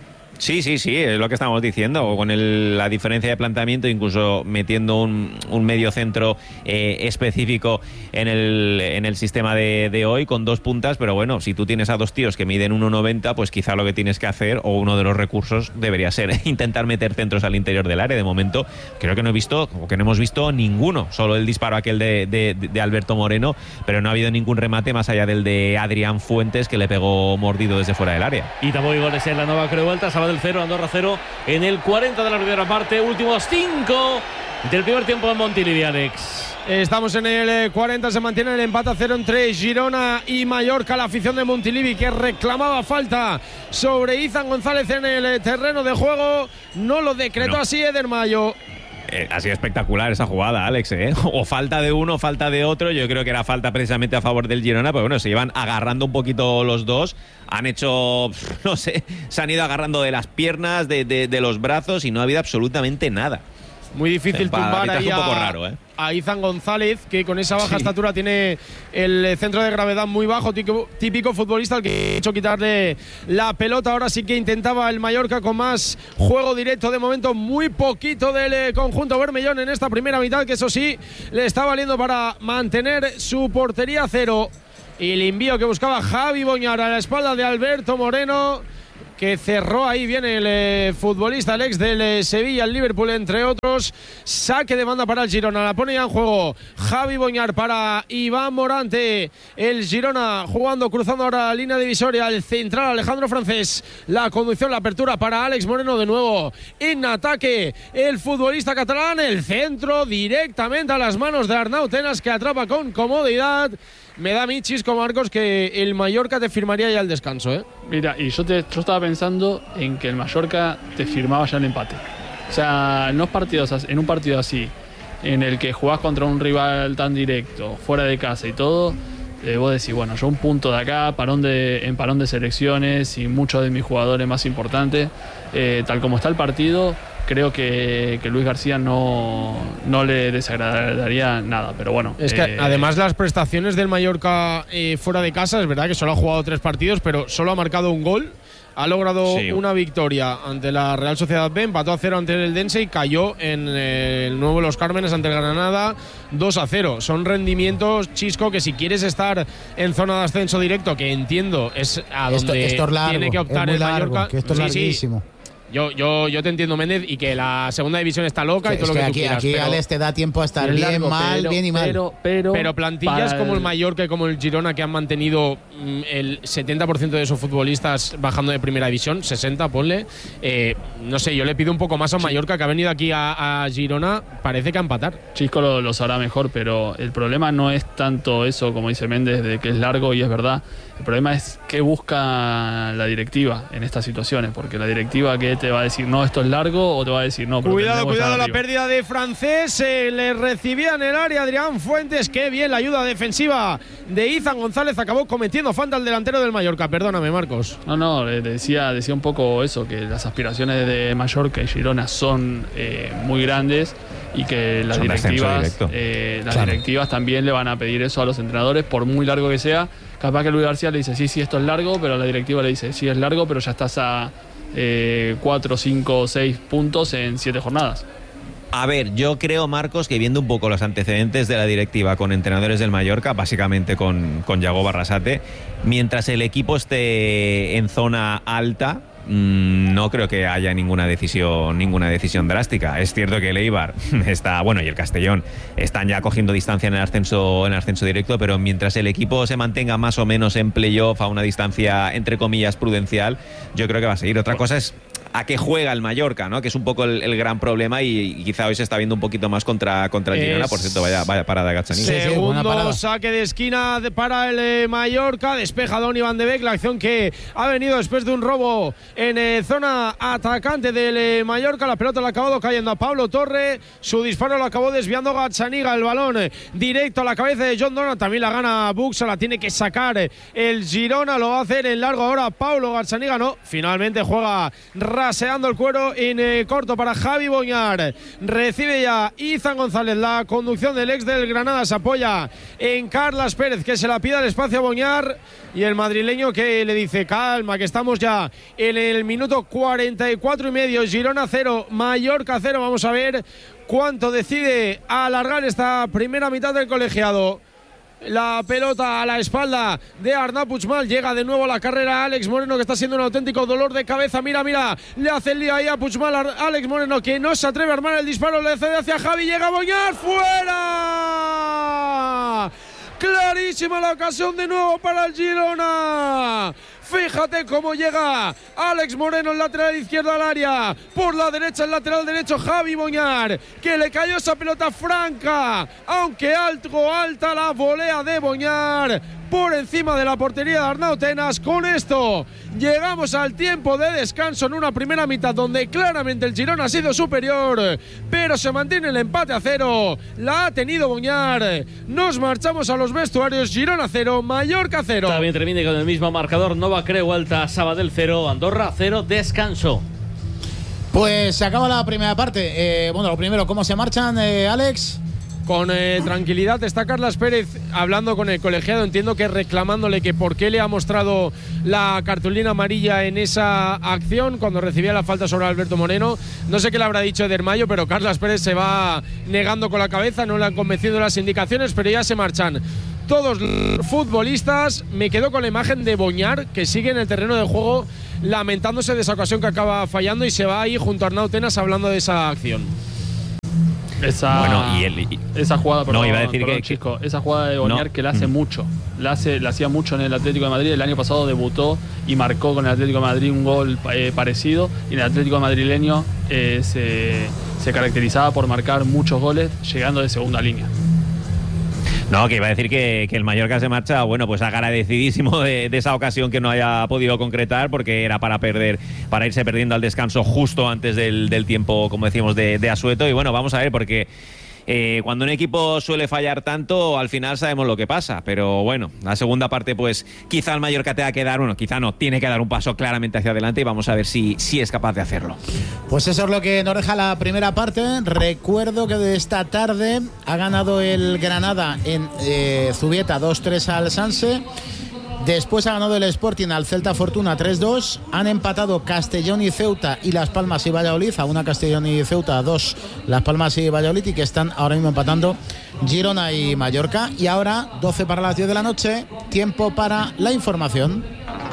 Sí, es lo que estamos diciendo, con la diferencia de planteamiento, incluso metiendo un medio centro específico en el sistema de hoy, con 2 puntas, pero bueno, si tú tienes a 2 tíos que miden 1,90, pues quizá lo que tienes que hacer, o uno de los recursos, debería ser intentar meter centros al interior del área. De momento, creo que no hemos visto ninguno, solo el disparo aquel de Alberto Moreno, pero no ha habido ningún remate más allá del de Adrián Fuentes, que le pegó mordido desde fuera del área. Y tampoco hay goles en la nueva Creuelta, del 0, Andorra 0 en el 40 de la primera parte, últimos 5 del primer tiempo en Montilivi, Alex. Estamos en el 40, se mantiene el empate a 0 entre Girona y Mallorca. La afición de Montilivi, que reclamaba falta sobre Izan González en el terreno de juego, no lo decretó así Eder Mayo. Ha sido espectacular esa jugada, Alex, ¿eh? O falta de uno, falta de otro. Yo creo que era falta precisamente a favor del Girona, pero bueno, se iban agarrando un poquito los dos. Han hecho, no sé, se han ido agarrando de las piernas, de los brazos, y no ha habido absolutamente nada. Muy difícil tumbar ahí un poco raro, a Izan González, que con esa baja estatura tiene el centro de gravedad muy bajo, típico futbolista al que ha hecho quitarle la pelota. Ahora sí que intentaba el Mallorca con más juego directo, de momento muy poquito del conjunto bermellón en esta primera mitad, que eso sí le está valiendo para mantener su portería a 0. Y el envío que buscaba Javi Boñar a la espalda de Alberto Moreno, que cerró ahí bien el futbolista, el ex del Sevilla, el Liverpool, entre otros. Saque de banda para el Girona, la pone ya en juego Javi Boñar para Iván Morante. El Girona jugando, cruzando ahora la línea divisoria, el central Alejandro Francés. La conducción, la apertura para Alex Moreno, de nuevo en ataque el futbolista catalán. El centro directamente a las manos de Arnautenas, que atrapa con comodidad. Me da a mí, Chisco, Marcos, que el Mallorca te firmaría ya el descanso, ¿eh? Mira, y yo estaba pensando en que el Mallorca te firmaba ya el empate. O sea, en un partido así, en el que jugás contra un rival tan directo, fuera de casa y todo, vos decís, bueno, yo un punto de acá, en parón de selecciones y muchos de mis jugadores más importantes, tal como está el partido, creo que Luis García no le desagradaría nada, pero bueno. Es que además las prestaciones del Mallorca fuera de casa, es verdad que solo ha jugado 3 partidos, pero solo ha marcado un gol. Ha logrado una victoria ante la Real Sociedad B, empató a 0 ante el Eldense y cayó en el nuevo Los Cármenes ante el Granada 2-0. Son rendimientos, Chisco, que si quieres estar en zona de ascenso directo, que entiendo es a donde esto es largo, tiene que optar el Mallorca. Que esto es larguísimo. Yo te entiendo, Méndez, y que la segunda división está loca, y todo lo que tú quieras. Aquí Alex te da tiempo a estar bien, mal, bien y mal. Pero plantillas como el Mallorca y como el Girona, que han mantenido el 70% de sus futbolistas bajando de primera división, 60, ponle. No sé, yo le pido un poco más a Mallorca, que ha venido aquí a Girona, parece que a empatar. Chisco lo sabrá mejor, pero el problema no es tanto eso, como dice Méndez, de que es largo, y es verdad. El problema es qué busca la directiva en estas situaciones, porque la directiva que te va a decir no, esto es largo, o te va a decir no. Cuidado, la pérdida de Francés, le recibía en el área Adrián Fuentes. Qué bien la ayuda defensiva de Izan González, acabó cometiendo falta al delantero del Mallorca. Perdóname, Marcos. No, decía un poco eso, que las aspiraciones de Mallorca y Girona son muy grandes, y que las directivas también le van a pedir eso a los entrenadores, por muy largo que sea. Capaz que Luis García le dice, sí, esto es largo, pero la directiva le dice, sí, es largo, pero ya estás a 4, 5, 6 puntos en 7 jornadas. A ver, yo creo, Marcos, que viendo un poco los antecedentes de la directiva con entrenadores del Mallorca, básicamente con Yago Barrasate, mientras el equipo esté en zona alta, no creo que haya ninguna decisión drástica. Es cierto que el Eibar está, y el Castellón están ya cogiendo distancia en el ascenso directo, pero mientras el equipo se mantenga más o menos en playoff a una distancia entre comillas prudencial, yo creo que va a seguir. Otra cosa es a qué juega el Mallorca, ¿no? Que es un poco el gran problema y quizá hoy se está viendo un poquito más contra el Girona. Por cierto, vaya parada de Gazzaniga. Segundo saque de esquina para el Mallorca, despeja Donny Van de Beek, la acción que ha venido después de un robo en zona atacante del Mallorca. La pelota la ha acabado cayendo a Pablo Torre, su disparo lo acabó desviando Gazzaniga, el balón directo a la cabeza de John Donald, también la gana Buxa, la tiene que sacar el Girona, lo va a hacer en largo ahora Paulo Gazzaniga, no, finalmente juega raseando el cuero en corto para Javi Boñar, recibe ya Izan González, la conducción del ex del Granada se apoya en Carlas Pérez, que se la pide al espacio a Boñar, y el madrileño que le dice calma, que estamos ya en el minuto 44 y medio, Girona 0, Mallorca 0, vamos a ver cuánto decide alargar esta primera mitad del colegiado. La pelota a la espalda de Arnau Puigmal, llega de nuevo a la carrera Alex Moreno, que está siendo un auténtico dolor de cabeza, mira, le hace el lío ahí a Puigmal, Alex Moreno que no se atreve a armar el disparo, le cede hacia Javi, llega Boñar, ¡fuera! Clarísima la ocasión de nuevo para el Girona. Fíjate cómo llega Alex Moreno, el lateral izquierdo al área. Por la derecha, el lateral derecho, Javi Boñar, que le cayó esa pelota franca, aunque alta la volea de Boñar por encima de la portería de Arnau Tenas. Con esto llegamos al tiempo de descanso en una primera mitad donde claramente el Girona ha sido superior, pero se mantiene el empate a 0. La ha tenido Boñar. Nos marchamos a los vestuarios. Girona 0, Mallorca 0. También termina con el mismo marcador. Nova Creu Alta, Sabadell 0, Andorra 0, descanso. Pues se acaba la primera parte. Bueno, lo primero, ¿cómo se marchan, Alex? Con tranquilidad. Está Carlas Pérez hablando con el colegiado, entiendo que reclamándole que por qué le ha mostrado la cartulina amarilla en esa acción cuando recibía la falta sobre Alberto Moreno. No sé qué le habrá dicho Eder Mayo, pero Carlas Pérez se va negando con la cabeza, no le han convencido las indicaciones, pero ya se marchan todos los futbolistas. Me quedo con la imagen de Boñar, que sigue en el terreno de juego lamentándose de esa ocasión que acaba fallando, y se va ahí junto a Arnau Tenas hablando de esa acción. Esa jugada, perdón, no, iba a decir Chisco, esa jugada de Boñar que la hace mucho, la hacía mucho en el Atlético de Madrid. El año pasado debutó y marcó con el Atlético de Madrid un gol parecido, y en el Atlético madrileño se caracterizaba por marcar muchos goles llegando de segunda línea. No, que iba a decir que el Mallorca se marcha, bueno, pues agradecidísimo de esa ocasión que no haya podido concretar, porque era para irse perdiendo al descanso justo antes del tiempo, como decimos, de asueto. Y bueno, vamos a ver, porque cuando un equipo suele fallar tanto, al final sabemos lo que pasa. Pero bueno, la segunda parte, pues quizá el Mallorca tenga que dar, quizá no, tiene que dar un paso claramente hacia adelante, y vamos a ver si es capaz de hacerlo. Pues eso es lo que nos deja la primera parte. Recuerdo que de esta tarde ha ganado el Granada en Zubieta 2-3 al Sanse. Después ha ganado el Sporting al Celta Fortuna 3-2. Han empatado Castellón y Ceuta y Las Palmas y Valladolid. A 1 Castellón y Ceuta, a 2 Las Palmas y Valladolid, y que están ahora mismo empatando Girona y Mallorca. Y ahora, 12 para las 10 de la noche, tiempo para la información.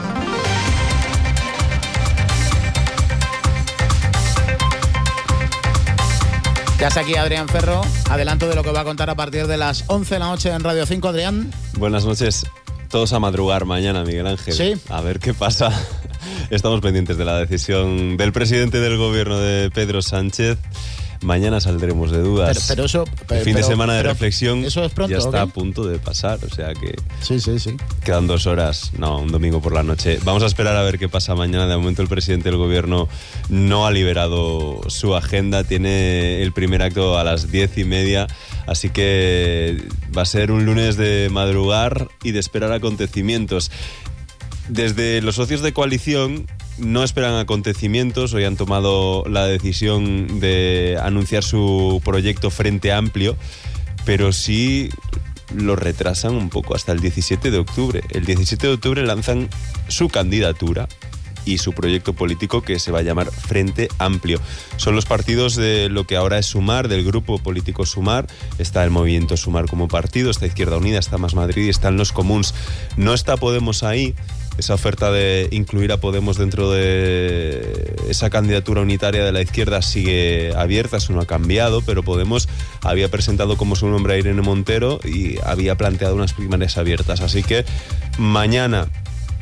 Ya está aquí Adrián Ferro. Adelanto de lo que va a contar a partir de las 11 de la noche en Radio 5. Adrián. Buenas noches. Todos a madrugar mañana, Miguel Ángel. Sí. A ver qué pasa. Estamos pendientes de la decisión del presidente del gobierno, de Pedro Sánchez. Mañana saldremos de dudas. Pero eso, el fin de semana de reflexión eso es pronto, ya está ¿okay? A punto de pasar, o sea que sí. Quedan 2 horas, no, un domingo por la noche. Vamos a esperar a ver qué pasa mañana. De momento el presidente del gobierno no ha liberado su agenda, tiene el primer acto a las 10:30, así que va a ser un lunes de madrugar y de esperar acontecimientos. Desde los socios de coalición no esperan acontecimientos. Hoy han tomado la decisión de anunciar su proyecto Frente Amplio, pero sí lo retrasan un poco hasta el 17 de octubre. El 17 de octubre lanzan su candidatura y su proyecto político, que se va a llamar Frente Amplio. Son los partidos de lo que ahora es Sumar, del grupo político Sumar. Está el movimiento Sumar como partido, está Izquierda Unida, está Más Madrid y están los comuns. No está Podemos ahí. Esa oferta de incluir a Podemos dentro de esa candidatura unitaria de la izquierda sigue abierta, eso no ha cambiado, pero Podemos había presentado como su nombre a Irene Montero y había planteado unas primarias abiertas. Así que mañana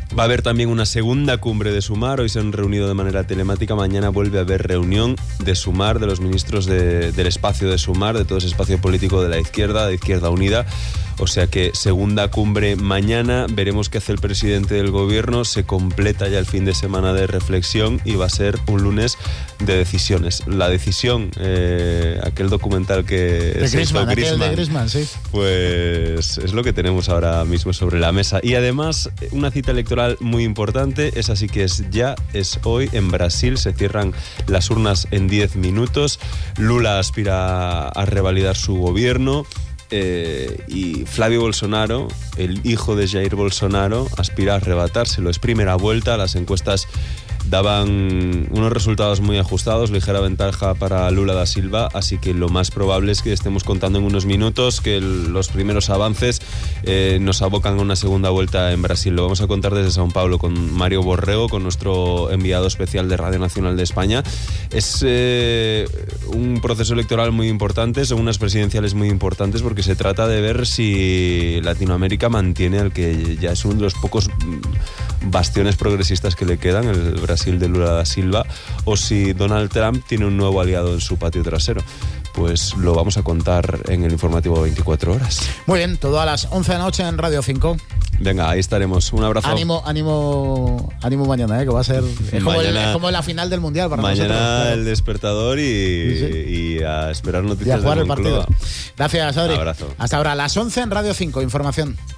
Va a haber también una segunda cumbre de Sumar. Hoy se han reunido de manera telemática. Mañana vuelve a haber reunión de Sumar, de los ministros del espacio de Sumar, de todo ese espacio político de la izquierda, de Izquierda Unida. O sea que segunda cumbre mañana. Veremos qué hace el presidente del gobierno. Se completa ya el fin de semana de reflexión y va a ser un lunes de decisiones. La decisión, aquel documental que de Griezmann, aquel de Griezmann, sí. Pues es lo que tenemos ahora mismo sobre la mesa. Y además, una cita electoral muy importante, esa sí que es hoy en Brasil. Se cierran las urnas en 10 minutos. Lula aspira a revalidar su gobierno. Y Flavio Bolsonaro, el hijo de Jair Bolsonaro, aspira a arrebatárselo. Es primera vuelta, las encuestas daban unos resultados muy ajustados, ligera ventaja para Lula da Silva, así que lo más probable es que estemos contando en unos minutos que los primeros avances nos abocan a una segunda vuelta en Brasil. Lo vamos a contar desde São Paulo con Mario Borrego, con nuestro enviado especial de Radio Nacional de España. Es un proceso electoral muy importante, son unas presidenciales muy importantes porque se trata de ver si Latinoamérica mantiene al que ya es uno de los pocos bastiones progresistas que le quedan, el Brasil de Lula da Silva, o si Donald Trump tiene un nuevo aliado en su patio trasero. Pues lo vamos a contar en el informativo 24 horas. Muy bien, todo a las 11 de la noche en Radio 5. Venga, ahí estaremos. Un abrazo. Ánimo mañana, que va a ser como la final del Mundial para mañana nosotros. Mañana el despertador y a esperar noticias y a jugar de el partido. Gracias, Adri. Un abrazo. Hasta ahora, a las 11 en Radio 5. Información.